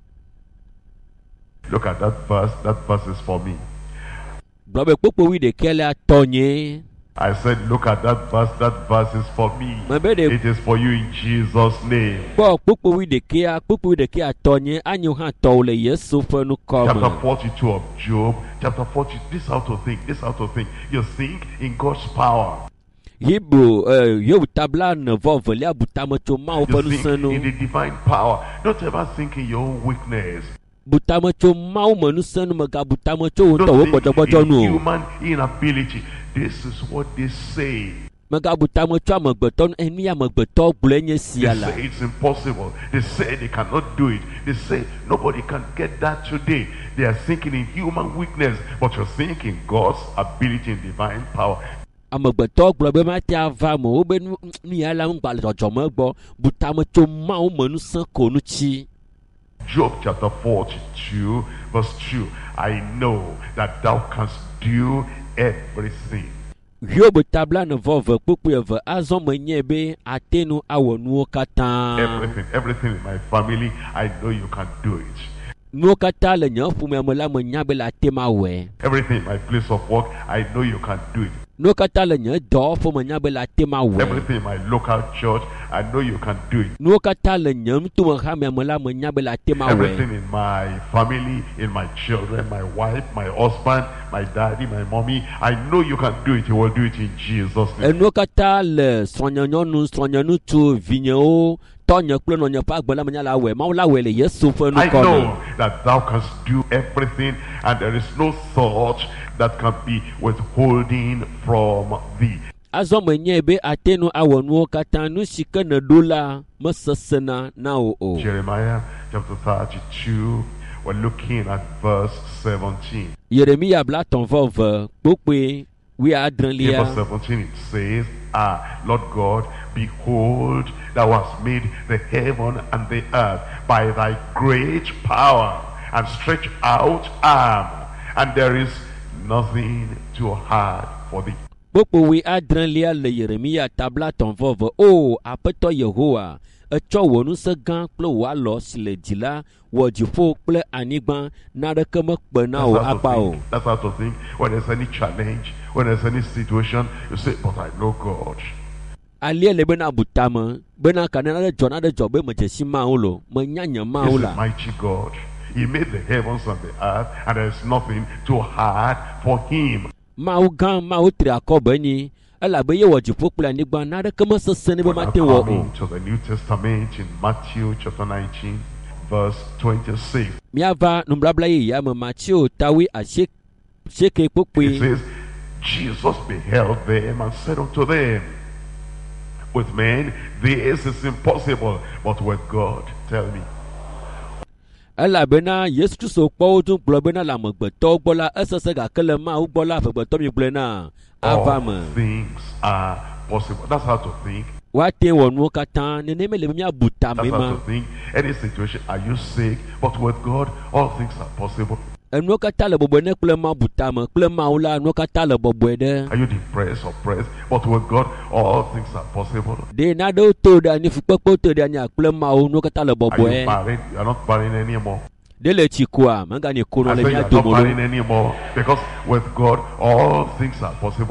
Look at that verse. That verse is for me. Gblɔ be kpokpe wi ɖekelia tɔnye. I said, look at that verse. That verse is for me. Me be ɖe It is for you in Jesus' name. kpɔ kpokpe wi ɖekea kpokpe wi ɖekea tɔnye anyi hã tɔwo le Yesu ƒe nukɔ Chapter me. forty-two of Job. Chapter forty. This is how to think. This is how to think. You think in God's power. Hebrew uh, Hiob tabla nevɔ velia butame tso Mawu ƒe You think nusẽ nu. in the divine power. Don't ever think in your own weakness. Butame tso Mawu me nusẽ nu mega butame tso wo ŋutɔ wo Don't think gbɔdzɔgbɔdzɔ in nu o. human inability. This is what they say. Mega butame tso amegbetɔ nu enu ya amegbetɔ gblɔe nye They sia la. say it's impossible. They say they cannot do it. They say nobody can get that today. They are thinking in human weakness, but you're thinking God's ability and divine power. Amegbetɔ gblɔ be mate ava me wo be nu nu ya la ŋgba le dzɔdzɔme gbɔ butame tso Mawu me nusẽ ko nu tsi. Job chapter forty-two verse two. I know that thou canst do everything. Hiob tabla nevɔ ve kpokpe eve azɔ me nye be ate nu awɔ nuwo katã. Everything, everything in my family, I know you can do it. Nuwo katã le nye ƒomea me la me nya be le ate ma wɔe. Everything in my place of work, I know you can do it. Nuwo katã le nye dɔwɔƒe me nya be le ate ma wɔe. Everything in my local church, I know you can do it. Nuwo katã le nye nutomehamea me la me nya be le ate ma wɔe. Everything in my family, in my children, my wife, my husband, my daddy, my mommy, I know you can do it. You will do it in Jesus' name. Enuwo katã le srɔ̃nyenyɔnu srɔ̃nyenutsu vinyewo tɔnye kple nɔnye ƒe agbe la me nya la wɔe Mawu la wɔe le Yesu ƒe I nukɔ know me. that thou canst do everything, and there is no thought that can be withholding from thee. Azɔ me nye be ate nu awɔ nuwo katã nu si ke neɖo la mesesena na wo o. Jeremiah chapter thirty-two, we're looking at verse seventeen. Yeremia bla tɔnvɔ ve kpokpe wi In adrelia. verse seventeen it says, Ah, Lord God, behold, thou hast made the heaven and the earth by thy great power and stretch out arm, and there is nothing too hard for thee. Kpokpe wi adrelia le Yeremia tabla tɔnvɔ ve o Aƒetɔ Yehowa etsɔ wò ŋusẽ gã kple wò alɔ si le dzi la wɔ dziƒo kple anyigba naɖeke mekpe na wò That's how to akpa o. think. That's how to think. When there's any challenge, when there's any situation, you say, but I know God. Alia le bena butame bena kana na dzɔ na ɖe dzɔ be medzesi Mawu lo menya nye He's Mawu a la. mighty God. He made the heavens and the earth, and there's nothing too hard for him. Mawu gã Mawu tri akɔ be nyi elabe ye wɔ dziƒo kple anyigba naɖeke mesesẽ ne be We're now mate wɔ o. coming to the New Testament in Matthew chapter nineteen, verse twenty-six. Miava nubabla yeyea me Matthieu tawi asieke It kpokpe. says, Jesus beheld them and said unto them, with men this is impossible, but with God, tell me. Elabena Yesu Kristo kpɔ wo dun gblɔ bena le amegbetɔwo gbɔ la esese gake le Mawu gbɔ la amegbetɔ mi gblɔe na ava me. All things are possible. That's how to think. Woate wɔ nuwo katã nenema le miabu tame That's how ma. to think. Any situation, are you sick? But with God, all things are possible. Enuwo katã le bɔbɔe ne kple Mawu bu tame kple Mawu la nuwo katã le bɔbɔe ɖe. Are you depressed or oppressed? But with God, all things are possible. De naɖewo to ɖe anyi fukpekpewo to ɖe anyi kple Mawu nuwo katã le Are you bɔbɔe. married? You are not married anymore. De le tsi koa megani I kono le say you mia are not dome married lo. anymore, because with God, all things are possible.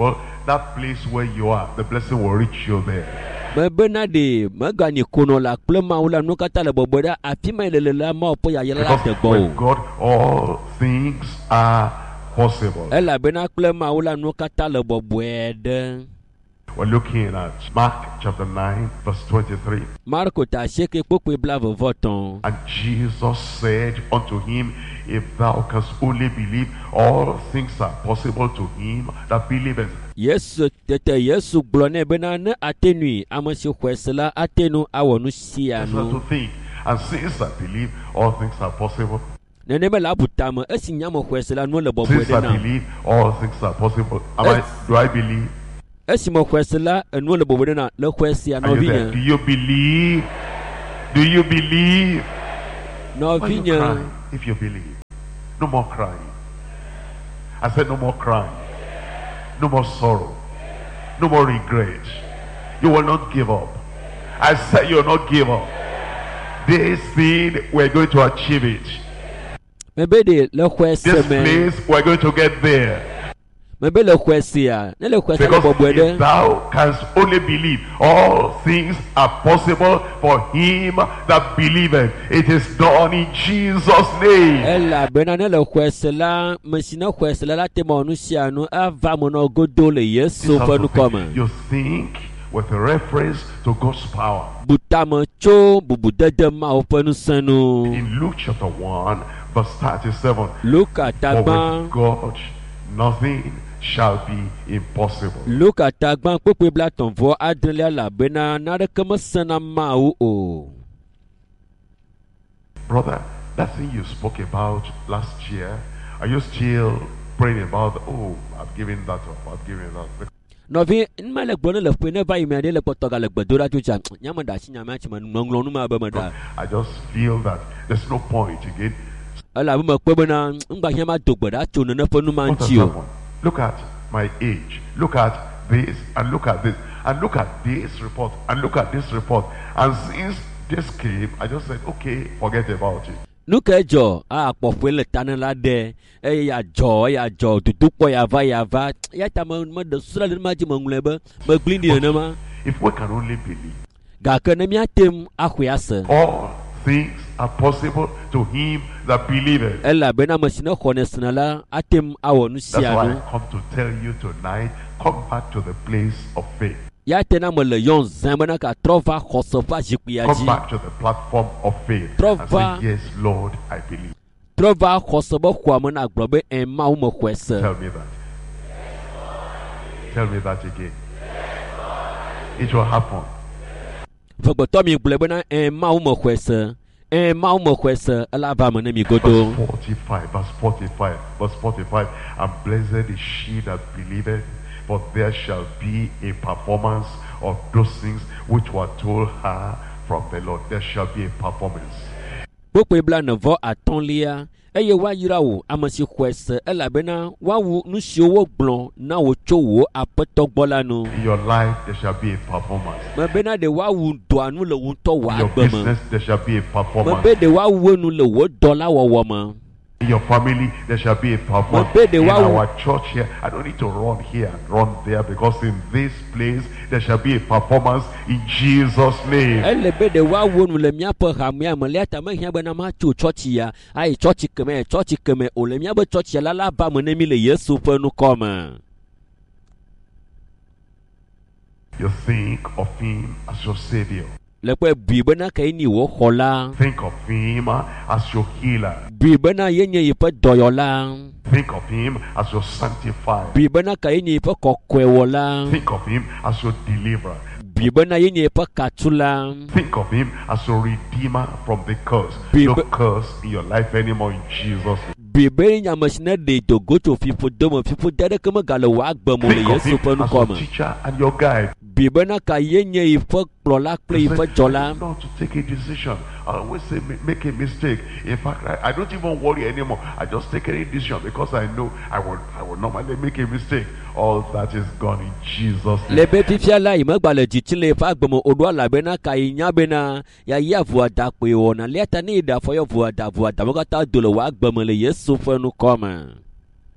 that place where you are, the blessing will reach you there. me bena de me gani kono la kple mawu la nu kata le bɔbɔ ɖe afi ma le le la ma po ya yela la te Because gbɔ o with God, all things are possible. elabena kple mawu la nu kata le bɔbɔe ɖe. We're looking at Mark chapter nine, verse twenty-three. Marko ta seke kpokpe bla vevɔtɔn. And Jesus said unto him, if thou canst only believe, all things are possible to him that believeth. Yesu tete Yesu gblɔ nɛ bena ne ate nui ame si xɔe se la ate nu awɔ nu sia That's what nu. to think. And since I believe, all things are possible. Nenema le abu tame esi nyame xɔe se la nu le bɔbɔe Since ɖe I nam. believe, all things are possible. Am Yes. I, do I believe? Esi me xɔe se la enu le bɔbɔe ɖe nam le xɔe sia Are you there? Do nɔvinye. you believe? Do you believe? Why are you Nɔvinye. crying if you believe? No more crying. I said no more crying. No more sorrow. No more regret. You will not give up. I said you will not give up. This thing, we're going to achieve it. Mebe de le xɔe se This me. place, we're going to get there. Mebe le xɔe sia ne le xɔe se le Because bɔbɔe if ɖe. thou canst only believe, all things are possible for him that believeth. It is done in Jesus' name. Elabena ne le xɔe se la me si ne xɔe se la la te mɔ nu sia nu ava me nɔ godo le Yesu This is ƒe how to nukɔme. think. You think with a reference to God's power. Butame tso bubudede mawo ƒe ŋusẽ nu. In Luke chapter one, verse thirty-seven. Luka For tagba with God, nothing shall be impossible. Luka tagba kpekpe bla tɔnvɔ adrelia labena naneke mesena mawu o. Brother, that thing you spoke about last year, are you still praying about, oh, I've given that up, I've given that? Nɔvi nma le gbɔ ne le ƒe ne va yi mea ɖe le kpɔtɔ ga le gbedoɖa tso tsa nyame da si nyame atsi me ŋlɔŋlɔ nu ma be me da. I just feel that there's no point again. Elabe me kpe bena ŋgba hiã ma do gbe ɖa tso nene ƒe nu ma What has ŋuti o. happened? Look at my age. Look at this and look at this and look at this report and look at this report. And since this came, I just said, okay, forget about it. Nu ke dzɔ a kpɔƒe le tane la ɖe eye ya dzɔ ya dzɔ dudukpɔ ya va ya va ya ta me me ɖe sra ɖe ma dzi me ŋlɔe be me gli ɖi nenema If we can only believe, gake ne míatem axɔe ase all things are possible to him that believeth. elabena ame si ne xɔne sena la atem awɔ nu That's sia why nu. I come to tell you tonight, come back to the place of faith. Ya tena me le yɔn zã bena ka trɔ va xɔse ƒe azikpuia Come dzi. back to the platform of faith Trɔ and va- say, yes, Lord, I believe. Trɔ va xɔse be xɔa me na gblɔ be ɛ mawu me xɔe se. Tell me that. Tell me that again. It will happen. Vegbetɔ mi gblɔe bena ɛ mawu me xɔe se. Ɛ mawu me xɔe se ela va me ne mi godo. Verse forty-five, verse forty-five, verse forty-five. And blessed is she that believeth, for there shall be a performance of those things which were told her from the Lord. There shall be a performance. Kpokpe bla ne vɔ atɔ̃lia eye woayra wò ame si xɔe se elabena woawu nu siwo wogblɔ na wò tso wò aƒetɔ gbɔ la nu. In your life, there shall be a performance. Mebena ɖe woawu dɔa nu le wò ŋutɔ wò In your agbe me. business, there shall be a performance. Mebe ɖe woawu nu le wò dɔ la wɔwɔ me. In your family, there shall be a performance. Mebe de In wa- our church here, I don't need to run here and run there, because in this place, there shall be a performance in Jesus' name. Ele be ɖe woawu nu le míaƒe hamea me lia ta mehiã bena matso tsɔtsi ya ayi tsɔtsi keme tsɔtsi keme o le míaƒe tsɔtsia la la va me ne mi le Yesu ƒe nukɔme. You think of him as your savior. Le kpe bui bena ke ni wò xɔ la. Think of him as your healer. Bui bena ye nye yiƒe dɔyɔla. Think of him as your sanctifier. Bui bena ke nye yiƒe kɔkɔewɔla. Think of him as your deliverer. Bui bena ye nye yiƒe katula. Think of him as your redeemer from the curse. Be- No be- curse in your life anymore in Jesus' name. Bui be nyame si ne ɖe dogo tso fiƒode me fiƒode aɖeke megale wò agbe me le Think of Yesu him ƒe as your nukɔme. teacher and your guide. Bui bena ka ye nye yiƒe kplɔla kple You yiƒe say, dzɔla. not to take a decision. I always say ma- make a mistake. In fact, I, I don't even worry anymore. I just take any decision because I know I will I will normally make a mistake. All that is gone in Jesus' name. Le be fifia la yi megba le dzitsi le eƒe agbe me o ɖo elabena ka yi nya bena yayi avuada kpoe wɔna lia ta ne yi ɖe afɔ yɔ vuada vuada wo katã do le wò agbe me le Yesu ƒe nukɔme.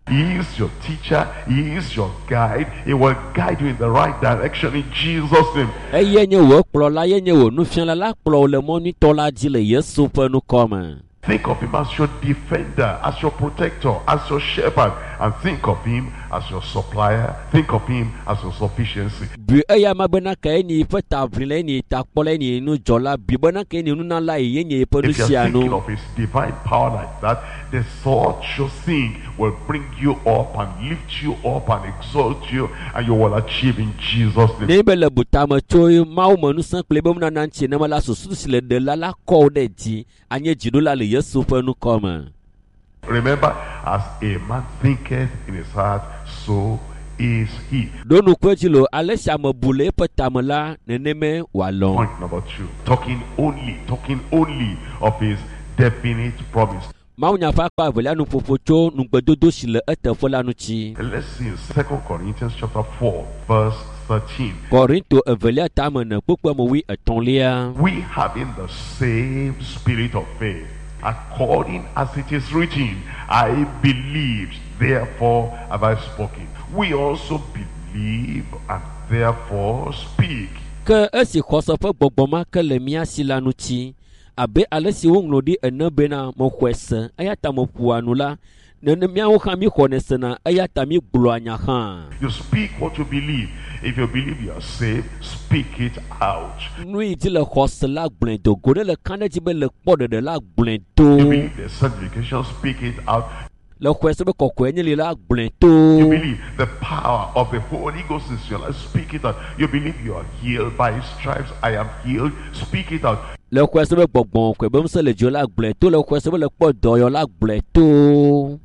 He is your teacher. He is your guide. He will guide you in the right direction in Jesus' name. eye nye wò kplɔla ye nye wò nufiala la kplɔ wò le mɔnitɔ la dzi le Yesu ƒe nukɔme. Think of him as your defender, as your protector, as your shepherd, and think of him as your supplier. Think of him as your sufficiency. Bi eya ma bena ka eni ƒe tavli le eni takpɔ le eni nudzɔla bi bena ka eni nunala yi ye nye ƒe If you're thinking nusianu. of his divine power like that, the thought you think will bring you up and lift you up and exalt you, and you will achieve in Jesus' name. Ne be le butame tso mawu me nusẽ kple be nana ŋuti ne me la susu si le ɖe la la kɔ wo ɖe dzi anye dziɖola le Yesu ƒe nukɔme. Remember, as a man thinketh in his heart, so is he. Ɖo nukpe dzi lo ale si ame bu le eƒe tame la neneme wòalɔ. Point number two, talking only, talking only of his definite promise. Mawu nyafa kpa avelia nuƒoƒo tso nugbedodo si le eteƒe la ŋuti. Let's see in Second Corinthians chapter four, verse thirteen. Korinto evelia tame ne kpekpeme wi etɔ̃lia. We having the same spirit of faith, according as it is written, I believed, therefore have I spoken. We also believe and therefore speak. Ke esi xɔse ƒe gbɔgbɔ ma ke le mía si la ŋuti, abe ale si woŋlɔ ɖi ene bena mexɔe se, eya ta meƒoa nu la, nene míawo hã mí xɔnɛ sena, eya ta mí gblɔa nya hã. You speak what you believe. If you believe you are saved, speak it out. Nu yi dzi le xɔse la gblɔe do, go ɖe le kã ɖe dzi be le kpɔ ɖeɖe la gblɔe You do. believe there's sanctification, speak it out. Le xɔe se be kɔkɔe nye li la gblɔe You do. believe the power of the Holy Ghost is your life, speak it out. You believe you are healed by his stripes, I am healed, speak it out. Le xɔe se be gbɔgbɔ kɔe be ŋusẽ le dzo la gblɔe do, le xɔe se be le kpɔ dɔyɔ la gblɔe do.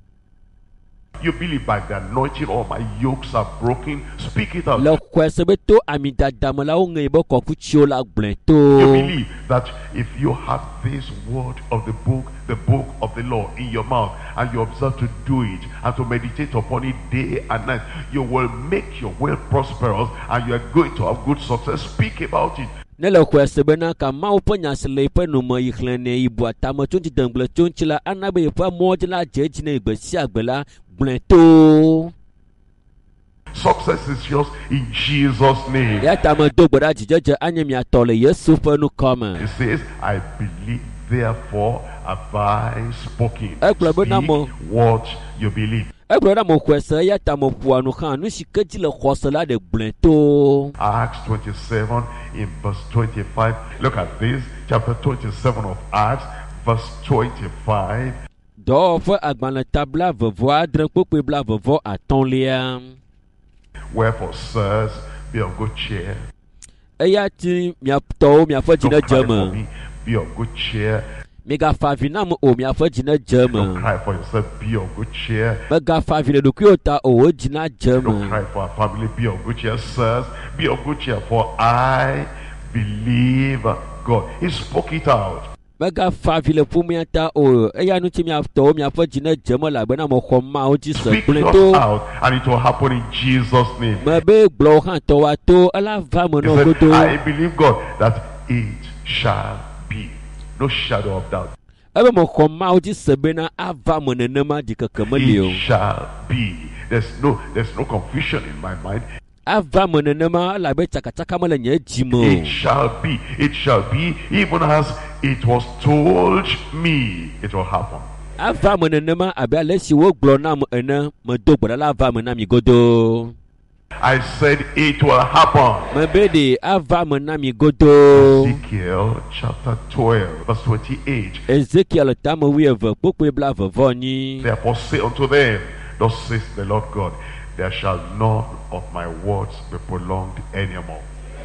You believe by the anointing all my yokes are broken, speak it out. Le xɔe se be to ami dada me la wo ŋe be kɔkutsiwo la gblɔe You to. believe that if you have this word of the book, the book of the law in your mouth, and you observe to do it and to meditate upon it day and night, you will make your way prosperous and you are going to have good success. Speak about it. Ne le xɔe se bena ka Mawu ƒe nya si le yiƒe nume yi xlẽ nɛ yi bua tame tso ŋuti dengble tso ŋuti la ana be yiƒe mɔ dzi la dze edzi nɛ gbe sia gbe la gblɔe to. Success is yours in Jesus' name. Ya ta me do gbe ɖa dzidzedze anye miatɔ le Yesu ƒe nukɔme. It says, I believe, therefore have I spoken. Egblɔ be na mo- Speak what you believe. Egblɔ ɖa me xɔe se eya ta me ƒoa nu hã nu si ke dzi le xɔse la ɖe gblɔe to. Acts twenty-seven in verse twenty-five. Look at this, chapter twenty-seven of Acts, verse twenty-five. Dɔwɔƒe agbalẽ ta blaeve-vɔ adre kpekpe blaeve-vɔ atɔ̃lia. Wherefore, sirs, be of good cheer. Eya ti miatɔwo miaƒe dzi ne Don't cry dze for me. me. Be of good cheer. Migafa avi nam o miaƒe dzi ne dze Don't me. cry for yourself. Be of good cheer. Megafa avi le ɖokuiwo ta o wo dzi na dze Don't me. cry for our family. Be of good cheer, sirs. Be of good cheer. For I believe God. He spoke it out. Megafa avi le ƒomea ta o eya ŋuti miatɔwo miaƒe dzi ne dze me elabena mexɔ Mawu dzi se Speak gblẽ yours to. out, and it will happen in Jesus' name. Mebe gblɔwo hã tɔwoa to ela va me He nɔ said, I godo. believe God that it shall be. No shadow of doubt. Ebe mexɔ Mawu dzi se bena ava me nenema dzikeke meli o. It shall be. There's no there's no confusion in my mind. Ava me nenema elabe tsakatsaka mele nye dzi me It o. shall be. It shall be even as it was told me. It will happen. Ava me nenema abe ale si wogblɔ nam ene medo gbe ɖa la ava me na mi godo. I said it will happen. Mebe ɖe ava me na mi godo. Ezekiel chapter twelve, verse twenty-eight. Ezekiel tame wuieve kpokpe blaeve-vɔ-nyi. Therefore say unto them, thus says the Lord God, there shall none of my words be prolonged anymore.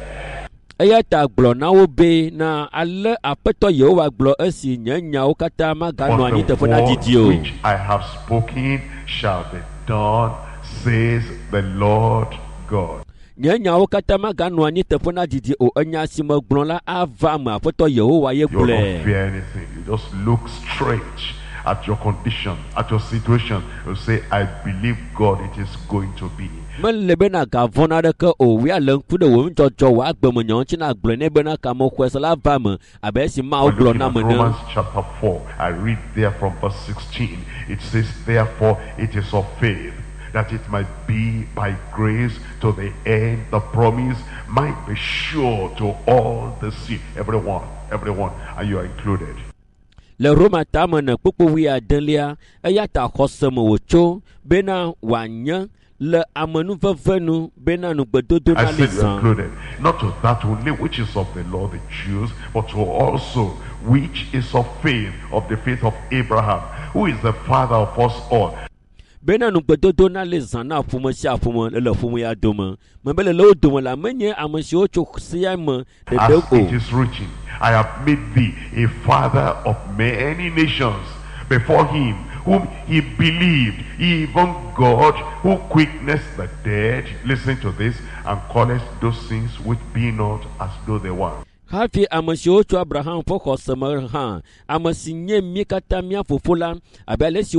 Eya ta gblɔ na wo be na ale aƒetɔ Yehowa gblɔ esi nye nyawo katã maganɔ anyi But the teƒe na word didi o. which I have spoken shall be done, says the Lord God. Nye nyawo katã maganɔ anyi teƒe na didi o. Enya si megblɔ la ava me aƒetɔ Yehowa ye You will not gblɔe. fear anything. You just look straight at your condition, at your situation. You say, I believe God, it is going to be. Men le bena ka vona de ke o wi aleng fu de wo njo jo wa gbe mo nyon chi na gble ne bena ka mo kwesa la va me abe si ma o We're glo looking na at me ne. Romans chapter four. I read there from verse sixteen. It says, therefore it is of faith, that it might be by grace to the end the promise might be sure to all the seed. Everyone, everyone, and you are included. Le Roma ta me ne kpokpo wi adelia eya ta khose mo wo cho bena wa nya le amenu vevenu bena nu gbedodo na I le said you are san. included. Not to that only which is of the law, the Jews, but to also which is of faith, of the faith of Abraham, who is the father of us all. Bena nu gbedodo na le san na fumo si afumo le le fumo ya doma me be le lo doma la menye amesi o cho sia me de As de it o. is written, I have made thee a father of many nations before him whom he believed, even God who quickeneth the dead, listen to this, and calleth those things which be not as though they were. Hafi amesi o cho Abraham fo khose me ha amesi nye mi kata mi afofo la abe le si